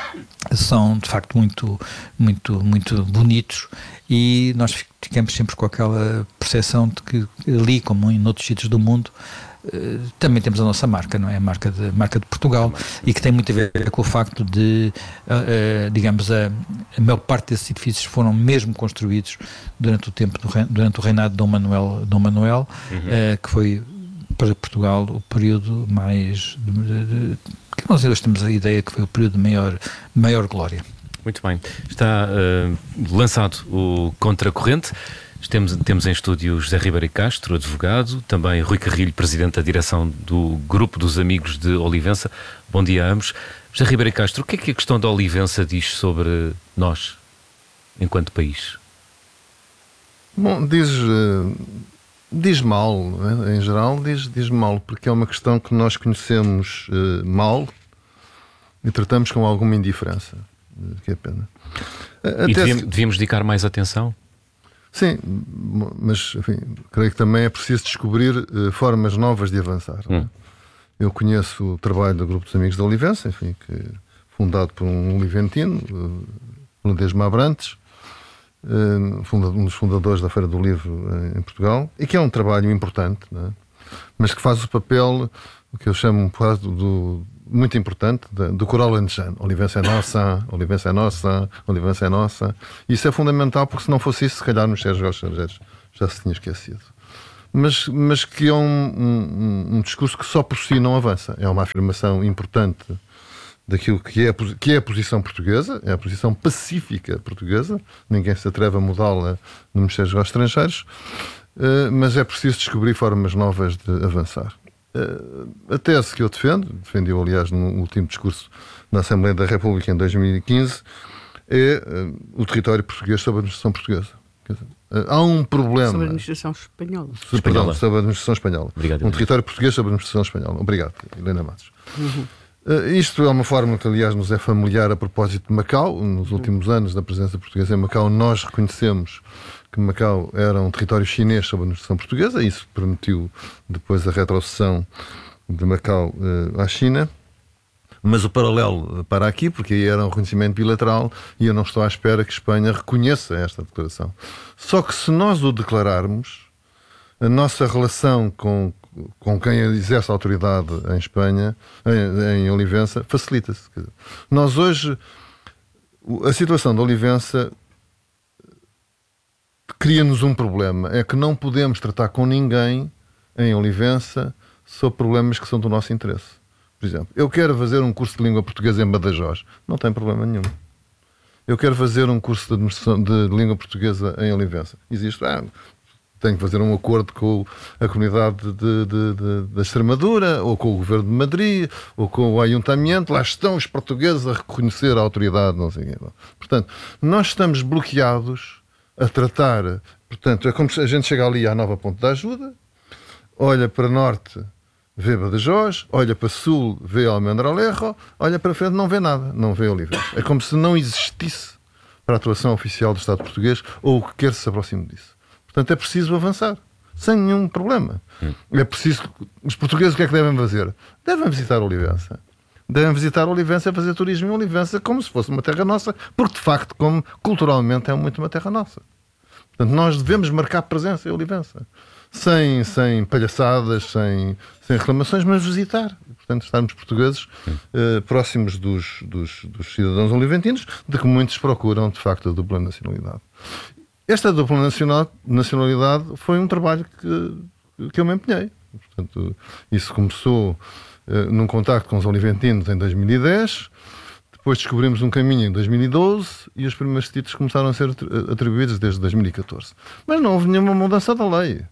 são de facto muito, muito, muito bonitos, e nós ficamos sempre com aquela percepção de que ali, como em outros sítios do mundo, Uh, também temos a nossa marca, não é? A marca de, marca de Portugal, e que tem muito a ver com o facto de, uh, uh, digamos, a, a maior parte desses edifícios foram mesmo construídos durante o tempo, do, durante o reinado de Dom Manuel, Dom Manuel uhum. uh, que foi para Portugal o período mais, de, de, de, que nós hoje temos a ideia que foi o período de maior, maior glória. Muito bem. Está uh, lançado o Contracorrente. Temos, temos em estúdio José Ribeiro Castro, advogado, também Rui Carrilho, presidente da direção do Grupo dos Amigos de Olivença. Bom dia a ambos. José Ribeiro Castro, o que é que a questão da Olivença diz sobre nós, enquanto país? Bom, diz, diz mal, né? Em geral diz, diz mal, porque é uma questão que nós conhecemos uh, mal e tratamos com alguma indiferença, que é pena. Até e devíamos, se... devíamos dedicar mais atenção? Sim, mas enfim, creio que também é preciso descobrir uh, formas novas de avançar. Hum. Eu conheço o trabalho do Grupo dos Amigos da Olivença, enfim, que é fundado por um oliventino, uh, Ledesma Abrantes, uh, funda, um dos fundadores da Feira do Livro uh, em Portugal, e que é um trabalho importante, não é? Mas que faz o papel, o que eu chamo do, do, muito importante, do, do coral alentejano. Olivença é nossa, Olivença é nossa, Olivença é nossa. Isso é fundamental, porque se não fosse isso, se calhar nos Sérgio Estrangeiros já se tinha esquecido. Mas, mas que é um, um, um discurso que só por si não avança. É uma afirmação importante daquilo que é, que é a posição portuguesa, é a posição pacífica portuguesa. Ninguém se atreve a mudá-la no Ministério dos Negócios Estrangeiros. Uh, mas é preciso descobrir formas novas de avançar. Uh, a tese que eu defendo, defendi-o aliás no último discurso na Assembleia da República em dois mil e quinze, é uh, o território português sob a administração portuguesa. Quer dizer, uh, há um problema... Sobre a administração espanhola. Sobre, perdão, sobre a administração espanhola. Obrigado, um território português sob a administração espanhola. Obrigado, Helena Matos. Uhum. Uh, isto é uma forma que, aliás, nos é familiar a propósito de Macau. Nos últimos anos da presença portuguesa em Macau, nós reconhecemos que Macau era um território chinês sob a administração portuguesa. Isso permitiu depois a retrocessão de Macau uh, à China. Mas o paralelo para aqui, porque aí era um reconhecimento bilateral e eu não estou à espera que Espanha reconheça esta declaração. Só que se nós o declararmos, a nossa relação com, com quem exerce a autoridade em Espanha, em, em Olivença, facilita-se. Nós hoje, a situação de Olivença cria-nos um problema, é que não podemos tratar com ninguém em Olivença sobre problemas que são do nosso interesse. Por exemplo, eu quero fazer um curso de língua portuguesa em Badajoz, não tem problema nenhum. Eu quero fazer um curso de, administração, de língua portuguesa em Olivença. Existe, ah, tenho que fazer um acordo com a comunidade de, de, de, de Extremadura, ou com o Governo de Madrid, ou com o Ayuntamento. Lá estão os portugueses a reconhecer a autoridade, não sei o quê. Portanto, nós estamos bloqueados a tratar, portanto, é como se a gente chega ali à nova ponte da ajuda, olha para norte, vê Badajoz, olha para sul, vê Almendralejo, olha para frente, não vê nada, não vê Olivença. É como se não existisse para a atuação oficial do Estado português ou o que quer se aproxime disso. Portanto, é preciso avançar, sem nenhum problema. Hum. É preciso... Os portugueses o que é que devem fazer? Devem visitar Olivença. Devem visitar Olivença e fazer turismo em Olivença como se fosse uma terra nossa, porque de facto, como culturalmente é muito uma terra nossa. Portanto, nós devemos marcar presença em Olivença. Sem, sem palhaçadas, sem, sem reclamações, mas visitar. Portanto, estarmos portugueses eh, próximos dos, dos, dos cidadãos oliventinos, de que muitos procuram, de facto, a dupla nacionalidade. Esta dupla nacionalidade foi um trabalho que, que eu me empenhei. Portanto, isso começou eh, num contacto com os oliventinos em dois mil e dez, depois descobrimos um caminho em dois mil e doze e os primeiros títulos começaram a ser atribuídos desde dois mil e catorze. Mas não houve nenhuma mudança da lei.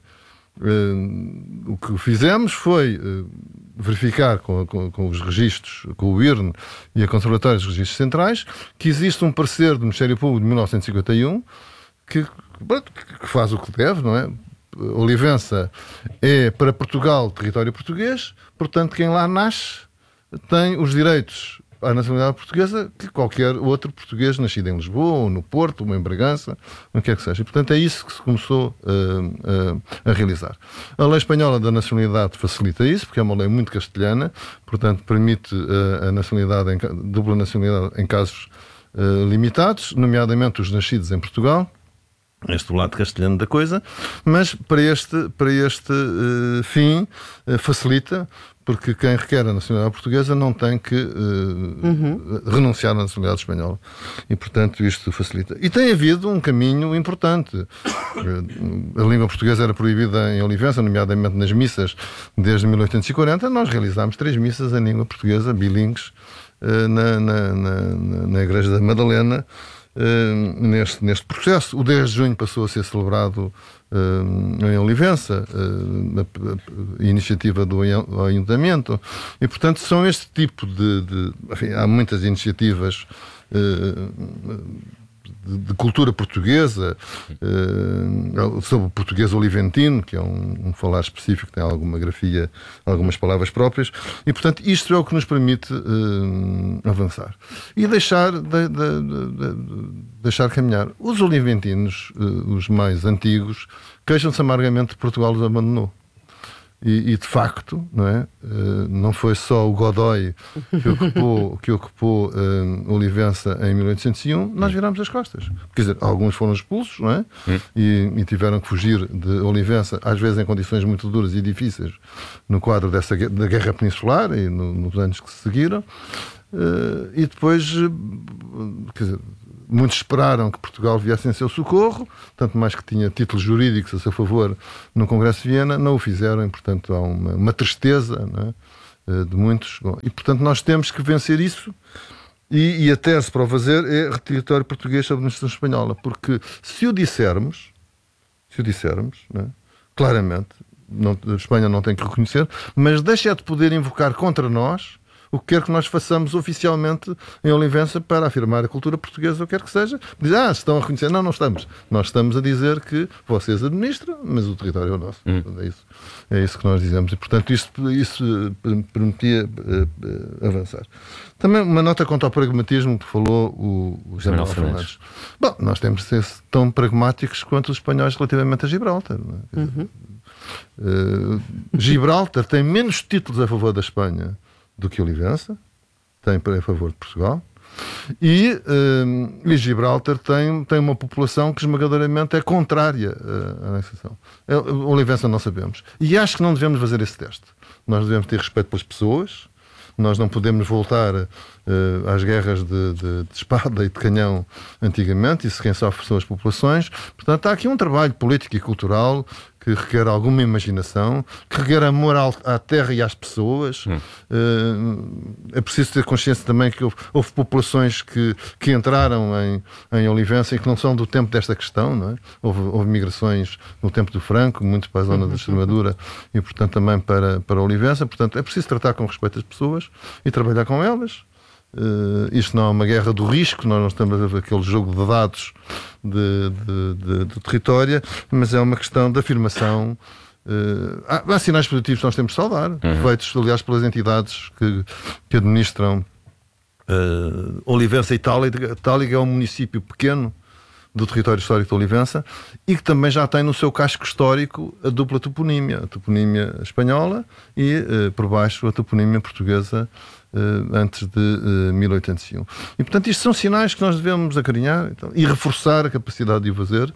Uh, o que fizemos foi uh, verificar com, com, com os registros, com o I R N e a Conservatória dos Registros Centrais, que existe um parecer do Ministério Público de mil novecentos e cinquenta e um que, que faz o que deve, não é? Olivença é para Portugal território português, portanto quem lá nasce tem os direitos à nacionalidade portuguesa que qualquer outro português nascido em Lisboa, ou no Porto, ou em Bragança, o que quer que seja. E, portanto, é isso que se começou uh, uh, a realizar. A lei espanhola da nacionalidade facilita isso, porque é uma lei muito castelhana, portanto, permite uh, a nacionalidade, em, dupla nacionalidade em casos uh, limitados, nomeadamente os nascidos em Portugal, este lado castelhano da coisa, mas para este, para este uh, fim uh, facilita, porque quem requer a nacionalidade portuguesa não tem que uh, uhum. renunciar à nacionalidade espanhola. E, portanto, isto facilita. E tem havido um caminho importante. A língua portuguesa era proibida em Olivença, nomeadamente nas missas, desde mil oitocentos e quarenta. Nós realizámos três missas em língua portuguesa, bilíngues, uh, na, na, na, na Igreja da Madalena, uh, neste, neste processo. O dez de junho passou a ser celebrado Uh, em Olivença, uh, a, a, a iniciativa do Ayuntamento, e portanto são este tipo de, de enfim, há muitas iniciativas uh, de, de cultura portuguesa, uh, sobre o português oliventino, que é um, um falar específico, tem alguma grafia, algumas palavras próprias, e portanto isto é o que nos permite uh, avançar. E deixar, de, de, de, de, deixar caminhar. Os oliventinos, uh, os mais antigos, queixam-se amargamente de Portugal os abandonou. E, e de facto, não é? Uh, não foi só o Godoy que ocupou, que ocupou uh, Olivença em mil oitocentos e um, nós virámos as costas. Quer dizer, alguns foram expulsos, não é? E, e tiveram que fugir de Olivença, às vezes em condições muito duras e difíceis, no quadro dessa, da Guerra Peninsular e no, nos anos que se seguiram. Uh, e depois, uh, quer dizer, muitos esperaram que Portugal viesse em seu socorro, tanto mais que tinha títulos jurídicos a seu favor no Congresso de Viena, não o fizeram, e portanto há uma, uma tristeza, não é? De muitos. Bom, e portanto nós temos que vencer isso, e, e a tese para o fazer é território português sob administração espanhola, porque se o dissermos, se o dissermos, não é? Claramente, não, a Espanha não tem que reconhecer, mas deixa de poder invocar contra nós o que quer que nós façamos oficialmente em Olivença para afirmar a cultura portuguesa, o que quer que seja. Diz, ah, estão a reconhecer. Não, não estamos. Nós estamos a dizer que vocês administram, mas o território é o nosso. Hum. É isso, é isso que nós dizemos. E, portanto, isso, isso permitia uh, uh, avançar. Também uma nota quanto ao pragmatismo que falou o, o General Fernandes. Bom, nós temos de ser tão pragmáticos quanto os espanhóis relativamente a Gibraltar. Não é? Uhum. uh, Gibraltar tem menos títulos a favor da Espanha do que Olivença, tem a favor de Portugal, e, um, e Gibraltar tem, tem uma população que esmagadoramente é contrária à anexação. Olivença não sabemos. E acho que não devemos fazer esse teste. Nós devemos ter respeito pelas pessoas, nós não podemos voltar uh, às guerras de, de, de espada e de canhão antigamente, e se quem sofre são as populações. Portanto, há aqui um trabalho político e cultural que requer alguma imaginação, que requer amor à terra e às pessoas. Hum. Uh, é preciso ter consciência também que houve, houve populações que, que entraram em, em Olivença e que não são do tempo desta questão, não é? Houve, houve migrações no tempo do Franco, muito para a zona da Extremadura e, portanto, também para, para Olivença. Portanto, é preciso tratar com respeito as pessoas e trabalhar com elas. Uh, isto não é uma guerra do risco, nós não estamos a ver aquele jogo de dados de, de, de, de território, mas é uma questão de afirmação. Uh, há, há sinais positivos que nós temos de saudar, uhum. feitos, aliás, pelas entidades que, que administram uh, Olivença e Táliga. Táliga é um município pequeno do território histórico de Olivença e que também já tem no seu casco histórico a dupla toponímia, a toponímia espanhola e, uh, por baixo, a toponímia portuguesa uh, antes de uh, mil oitocentos e um. E, portanto, isto são sinais que nós devemos acarinhar então, e reforçar a capacidade de o fazer.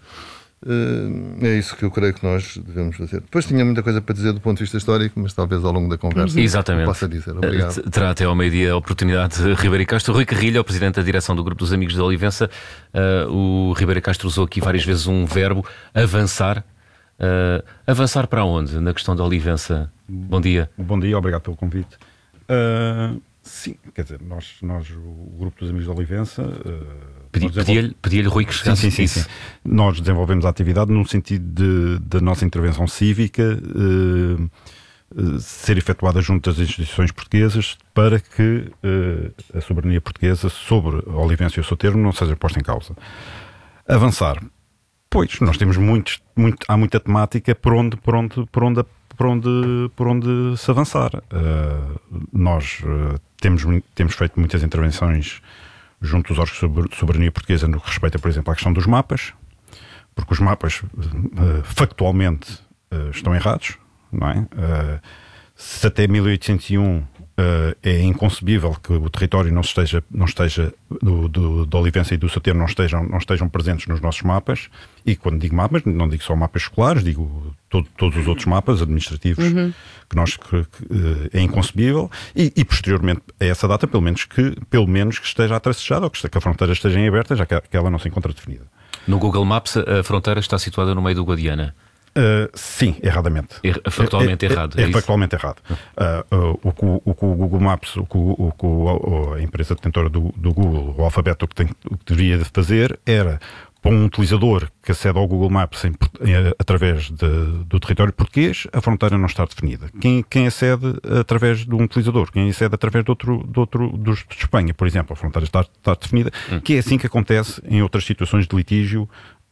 Uh, é isso que eu creio que nós devemos fazer. Depois tinha muita coisa para dizer do ponto de vista histórico, mas talvez ao longo da conversa Exatamente. possa dizer. Obrigado. Uh, terá até ao meio-dia a oportunidade de Ribeiro Castro. Rui Carrilho, o presidente da direção do Grupo dos Amigos de Olivença. Uh, o Ribeiro Castro usou aqui várias vezes um verbo, avançar. Uh, avançar para onde? Na questão da Olivença. Bom dia. Bom dia, obrigado pelo convite. Uh, sim, quer dizer, nós, nós o Grupo dos Amigos de Olivença... Uh, Pedi, Pedia-lhe pedia Rui que chegasse. Sim, sim, sim, sim. Nós desenvolvemos a atividade no sentido de, da nossa intervenção cívica uh, uh, ser efetuada junto às instituições portuguesas para que uh, a soberania portuguesa sobre a Olivença e o seu termo não seja posta em causa. Avançar. Pois, nós temos muitos, muito, há muita temática por onde, por onde, por onde, por onde, por onde se avançar. Uh, nós uh, temos, temos feito muitas intervenções junto aos órgãos de soberania portuguesa no que respeita, por exemplo, à questão dos mapas, porque os mapas uh, factualmente uh, estão errados, não é? Uh, se até mil oitocentos e um uh, é inconcebível que o território não esteja, não esteja do, do, da Olivença e do seu termo não estejam, não estejam presentes nos nossos mapas, e quando digo mapas, não digo só mapas escolares, digo todo, todos os outros mapas administrativos, uhum. que nós que, que, uh, é inconcebível, e, e posteriormente a essa data, pelo menos que, pelo menos que esteja atracejada, ou que, que a fronteira esteja em aberta, já que, que ela não se encontra definida. No Google Maps, a fronteira está situada no meio do Guadiana. Uh, sim, erradamente. Er, factualmente é, é, errado. É, é, é factualmente errado. Uh, uh, o, que, o que o Google Maps, o que, o que a empresa detentora do, do Google, o Alphabet, o que, tem, o que deveria fazer era para um utilizador que acede ao Google Maps em, em, através de, do território português, a fronteira não está definida. Quem, quem acede através de um utilizador, quem acede através de outro, de outro dos, de Espanha, por exemplo, a fronteira está, está definida, hum. que é assim que acontece em outras situações de litígio.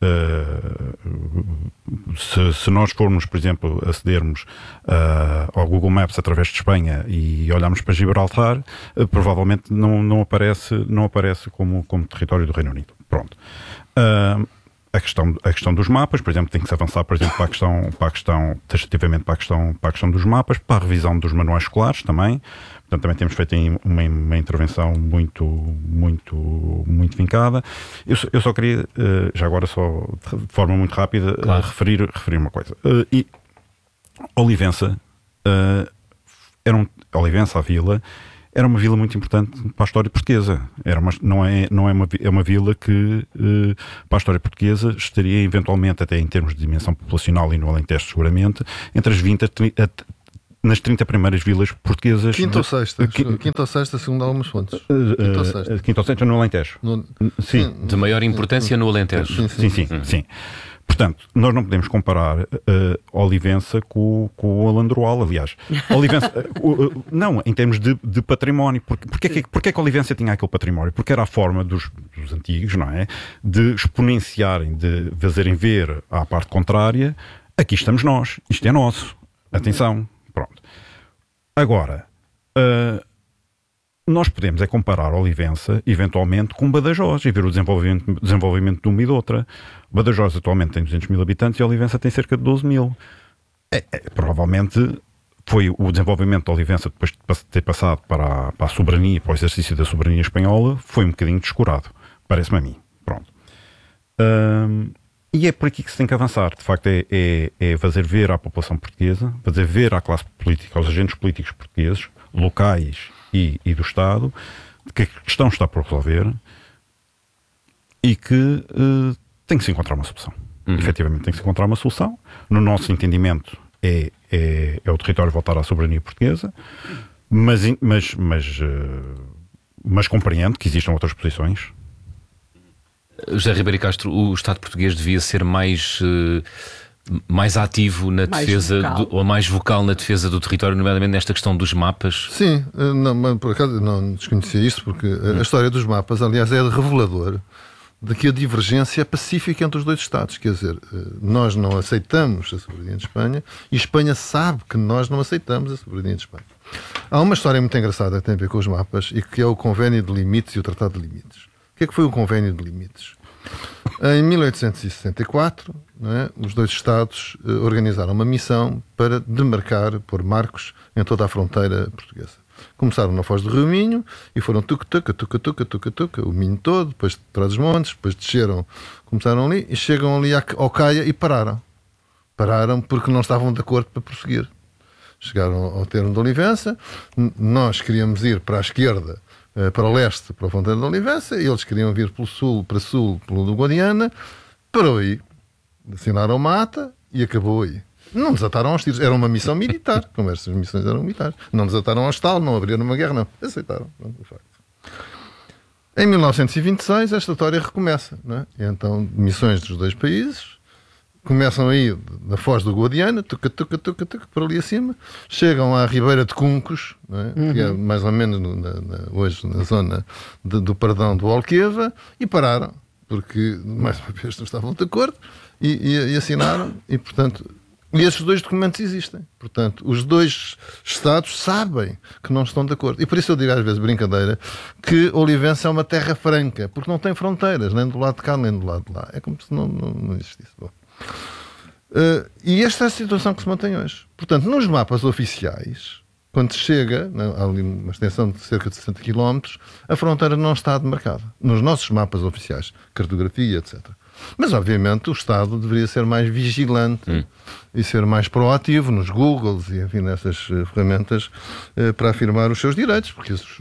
Uh, se, se nós formos, por exemplo, acedermos uh, ao Google Maps através de Espanha e olharmos para Gibraltar, uh, provavelmente não, não aparece, não aparece como, como território do Reino Unido. Pronto. Uh, a, questão, a questão dos mapas, por exemplo, tem que se avançar, por exemplo, para a questão, para a questão taxativamente para a questão, para a questão dos mapas, para a revisão dos manuais escolares também. Portanto, também temos feito uma, uma intervenção muito, muito, muito vincada. Eu, eu só queria, já agora, só de forma muito rápida, claro. referir, referir uma coisa. E Olivença, era um, Olivença, a vila, era uma vila muito importante para a história portuguesa. Era uma, não é, não é, uma, é uma vila que, para a história portuguesa, estaria eventualmente, até em termos de dimensão populacional e no Alentejo seguramente, entre as vinte a trinta, nas trinta primeiras vilas portuguesas. Quinta ou sexta, qui... quinta ou sexta, segundo algumas fontes. Uh, quinta ou sexta. Quinta ou sexta no Alentejo. No... Sim. De maior importância no Alentejo. Sim, sim, sim. sim, sim, sim. Portanto, nós não podemos comparar uh, Olivença com, com o Alandroal, aliás. Olivença, uh, uh, não, em termos de, de património. Porque, porque, é que, porque é que Olivença tinha aquele património? Porque era a forma dos, dos antigos, não é? De exponenciarem, de fazerem ver à parte contrária, aqui estamos nós, isto é nosso. Atenção. Pronto. Agora, uh, nós podemos é comparar Olivença, eventualmente, com Badajoz e ver o desenvolvimento, desenvolvimento de uma e de outra. Badajoz atualmente tem duzentos mil habitantes e Olivença tem cerca de doze mil. É, é, provavelmente foi o desenvolvimento de Olivença, depois de ter passado para a, para a soberania, para o exercício da soberania espanhola, foi um bocadinho descurado. Parece-me a mim. Pronto. Uh, E é por aqui que se tem que avançar. De facto, é, é, é fazer ver à população portuguesa, fazer ver à classe política, aos agentes políticos portugueses, locais e, e do Estado, que a questão está por resolver e que uh, tem que se encontrar uma solução. Uhum. Efetivamente, tem que se encontrar uma solução. No nosso entendimento, é, é, é o território voltar à soberania portuguesa, mas, mas, mas, uh, mas compreendo que existam outras posições. José Ribeiro Castro, o Estado português devia ser mais, uh, mais ativo na mais defesa, do, ou mais vocal na defesa do território, nomeadamente nesta questão dos mapas? Sim, não, por acaso não desconhecia isto, porque hum. a história dos mapas, aliás, é revelador de que a divergência é pacífica entre os dois Estados. Quer dizer, nós não aceitamos a soberania de Espanha e Espanha sabe que nós não aceitamos a soberania de Espanha. Há uma história muito engraçada que tem a ver com os mapas e que é o Convênio de Limites e o Tratado de Limites. O que é que foi o Convênio de Limites? Em mil oitocentos e sessenta e quatro, não é, os dois Estados eh, organizaram uma missão para demarcar, pôr marcos em toda a fronteira portuguesa. Começaram na Foz do Rio Minho e foram tuca-tuca, tuca-tuca, tuca-tuca, o Minho todo, depois de Trás-os-Montes, depois desceram, começaram ali e chegam ali ao Caia e pararam. Pararam porque não estavam de acordo para prosseguir. Chegaram ao termo de Olivença, nós queríamos ir para a esquerda, para o leste, para a fronteira de Olivença, e eles queriam vir pelo sul, para sul, pelo do Guadiana, parou aí, assinaram uma ata e acabou aí. Não desataram aos tiros, era uma missão militar, como estas missões eram militares. Não desataram ao estalo, não abriram uma guerra, não. Aceitaram, de facto. Em mil novecentos e vinte e seis, esta história recomeça, não é? E então, missões dos dois países começam aí na Foz do Guadiana, tuca, tuca, tuca, tuca, por ali acima, chegam à Ribeira de Cuncos, não é? Uhum. Que é mais ou menos no, na, na, hoje na zona de, do Pardão do Alqueva, e pararam, porque mais uma vez não estavam de acordo, e, e, e assinaram, e portanto, e esses dois documentos existem. Portanto, os dois Estados sabem que não estão de acordo. E por isso eu digo às vezes, brincadeira, que Olivença é uma terra franca, porque não tem fronteiras, nem do lado de cá, nem do lado de lá. É como se não, não, não existisse. Bom. Uh, e esta é a situação que se mantém hoje. Portanto, nos mapas oficiais, quando se chega, né, há ali uma extensão de cerca de sessenta quilómetros, a fronteira não está demarcada. Nos nossos mapas oficiais, cartografia, etcétera. Mas, obviamente, o Estado deveria ser mais vigilante hum. e ser mais proativo nos Googles e, enfim, nessas uh, ferramentas uh, para afirmar os seus direitos, porque este,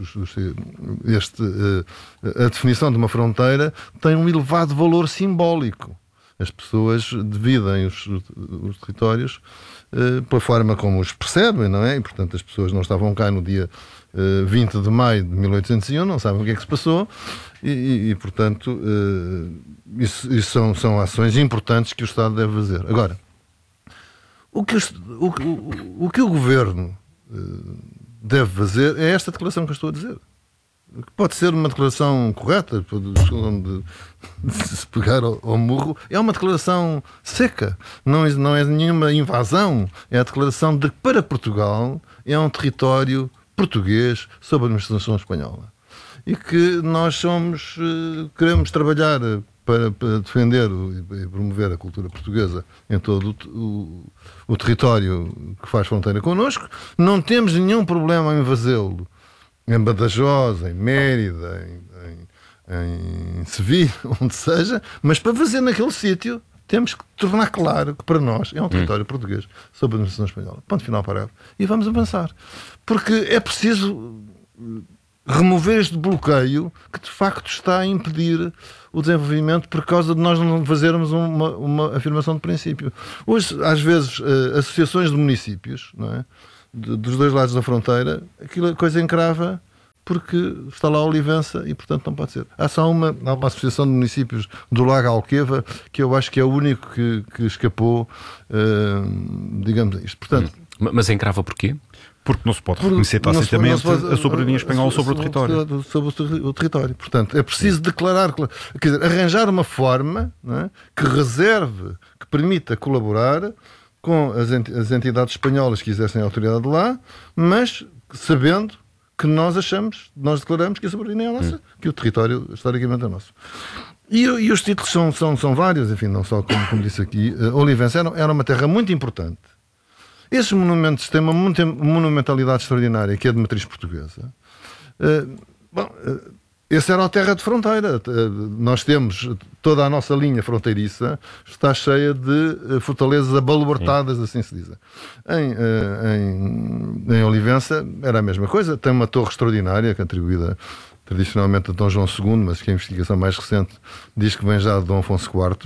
este, uh, a definição de uma fronteira tem um elevado valor simbólico. As pessoas dividem os, os territórios uh, pela forma como os percebem, não é? E, portanto, as pessoas não estavam cá no dia uh, vinte de maio de mil oitocentos e um, não sabem o que é que se passou e, e, e portanto, uh, isso, isso são, são ações importantes que o Estado deve fazer. Agora, o que o, o, o, que o Governo uh, deve fazer é esta declaração que eu estou a dizer. Pode ser uma declaração correta, de, de se pegar ao, ao murro, é uma declaração seca, não é, não é nenhuma invasão, é a declaração de que para Portugal é um território português sob a administração espanhola e que nós somos, queremos trabalhar para, para defender e promover a cultura portuguesa em todo o, o, o território que faz fronteira connosco. Não temos nenhum problema em fazê-lo em Badajoz, em Mérida, em, em, em Sevilha, onde seja, mas para fazer naquele sítio temos que tornar claro que para nós é um território hum. português sob a administração espanhola. Ponto final, parágrafo. E vamos avançar. Porque é preciso remover este bloqueio que de facto está a impedir o desenvolvimento por causa de nós não fazermos uma, uma afirmação de princípio. Hoje, às vezes, associações de municípios, não é? De, dos dois lados da fronteira, aquilo a coisa encrava porque está lá a Olivença e, portanto, não pode ser. Há só uma, há uma associação de municípios do Lago Alqueva que eu acho que é o único que, que escapou, uh, digamos, a isto. Portanto, hum. Mas encrava porquê? Porque não se pode reconhecer tacitamente a soberania espanhola sobre o território. Sobre o território. Portanto, é preciso Sim. declarar, quer dizer, arranjar uma forma, não é, que reserve, que permita colaborar com as entidades espanholas que exercem a autoridade lá, mas sabendo que nós achamos, nós declaramos que a soberania é nossa, hum. que o território historicamente é nosso. E, e os títulos são, são, são vários, enfim, não só como, como disse aqui. Uh, Olivença era, era uma terra muito importante. Esses monumentos têm uma monumentalidade extraordinária, que é de matriz portuguesa. Uh, bom, uh, essa era a terra de fronteira. Nós temos toda a nossa linha fronteiriça está cheia de fortalezas abaluartadas, Sim. assim se diz. Em, em, em Olivença era a mesma coisa. Tem uma torre extraordinária, que é atribuída tradicionalmente a Dom João segundo, mas que a investigação mais recente diz que vem já de Dom Afonso quarto.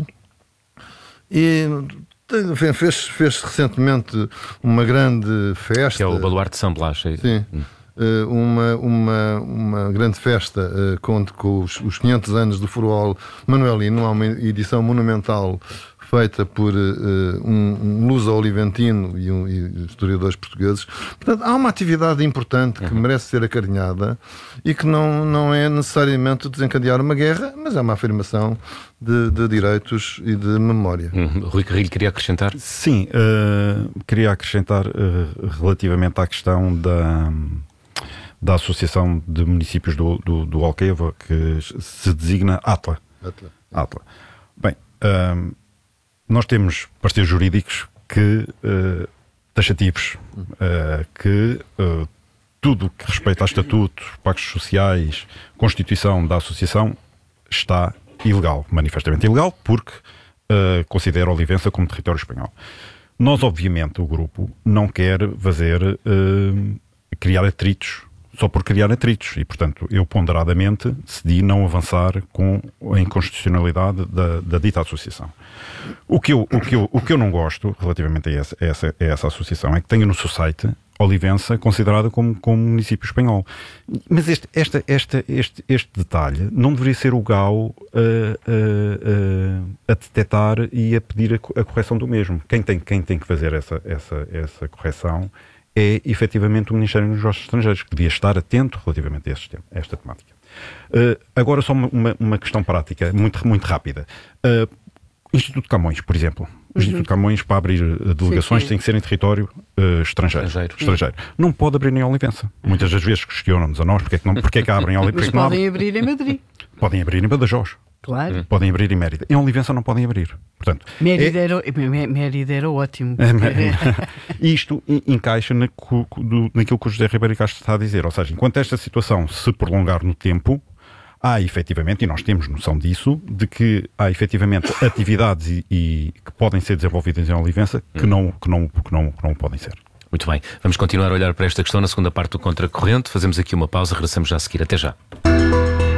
E fez, fez recentemente uma grande festa. Que é o Baluarte de São Blas. Sim. Hum. Uma, uma, uma grande festa uh, com, com os, os quinhentos anos do Furol Manuelino, há uma edição monumental feita por uh, um, um luso-oliventino e, um, e historiadores portugueses. Portanto, há uma atividade importante que uhum. merece ser acarinhada e que não, não é necessariamente desencadear uma guerra, mas é uma afirmação de, de direitos e de memória. Uhum. Rui Carrilho queria acrescentar? Sim, uh, queria acrescentar uh, relativamente à questão da... da Associação de Municípios do, do, do Alqueva, que se designa ATLA. ATLA. ATLA. Bem, um, nós temos parceiros jurídicos que, uh, taxativos, uh, que uh, tudo que respeita a estatutos, pactos sociais, constituição da associação, está ilegal, manifestamente ilegal, porque uh, considera Olivença como território espanhol. Nós, obviamente, o grupo não quer fazer, uh, criar atritos só por criar atritos e, portanto, eu ponderadamente decidi não avançar com a inconstitucionalidade da, da dita associação. O que, eu, o, que eu, o que eu não gosto relativamente a essa, a essa, a essa associação é que tenha no seu site Olivença considerada como, como município espanhol. Mas este, esta, esta, este, este detalhe não deveria ser o G A U a, a, a, a detectar e a pedir a, a correção do mesmo. Quem tem, quem tem que fazer essa, essa, essa correção é efetivamente o Ministério dos Negócios Estrangeiros, que devia estar atento relativamente a, este, a esta temática. Uh, agora só uma, uma questão prática, muito, muito rápida. Uh, Instituto Camões, por exemplo. O Instituto uhum. Camões, para abrir delegações, sim, sim. tem que ser em território uh, estrangeiro. Estrangeiro. estrangeiro. Não pode abrir em Olivença. Uhum. Muitas das vezes questionam-nos a nós porque é que, não, porque é que abrem em Olivença. Mas podem abrir em Madrid. Podem abrir em Badajoz. Claro. Podem abrir em Mérida. Em Olivença não podem abrir. Portanto, Mérida, é... era, Mérida era ótimo. Isto encaixa na, do, naquilo que o José Ribeiro Castro está a dizer. Ou seja, enquanto esta situação se prolongar no tempo, há efetivamente, e nós temos noção disso, de que há efetivamente atividades e, e, que podem ser desenvolvidas em Olivença que, hum. não, que, não, que, não, que não podem ser. Muito bem. Vamos continuar a olhar para esta questão na segunda parte do Contracorrente. Fazemos aqui uma pausa, regressamos já a seguir. Até já.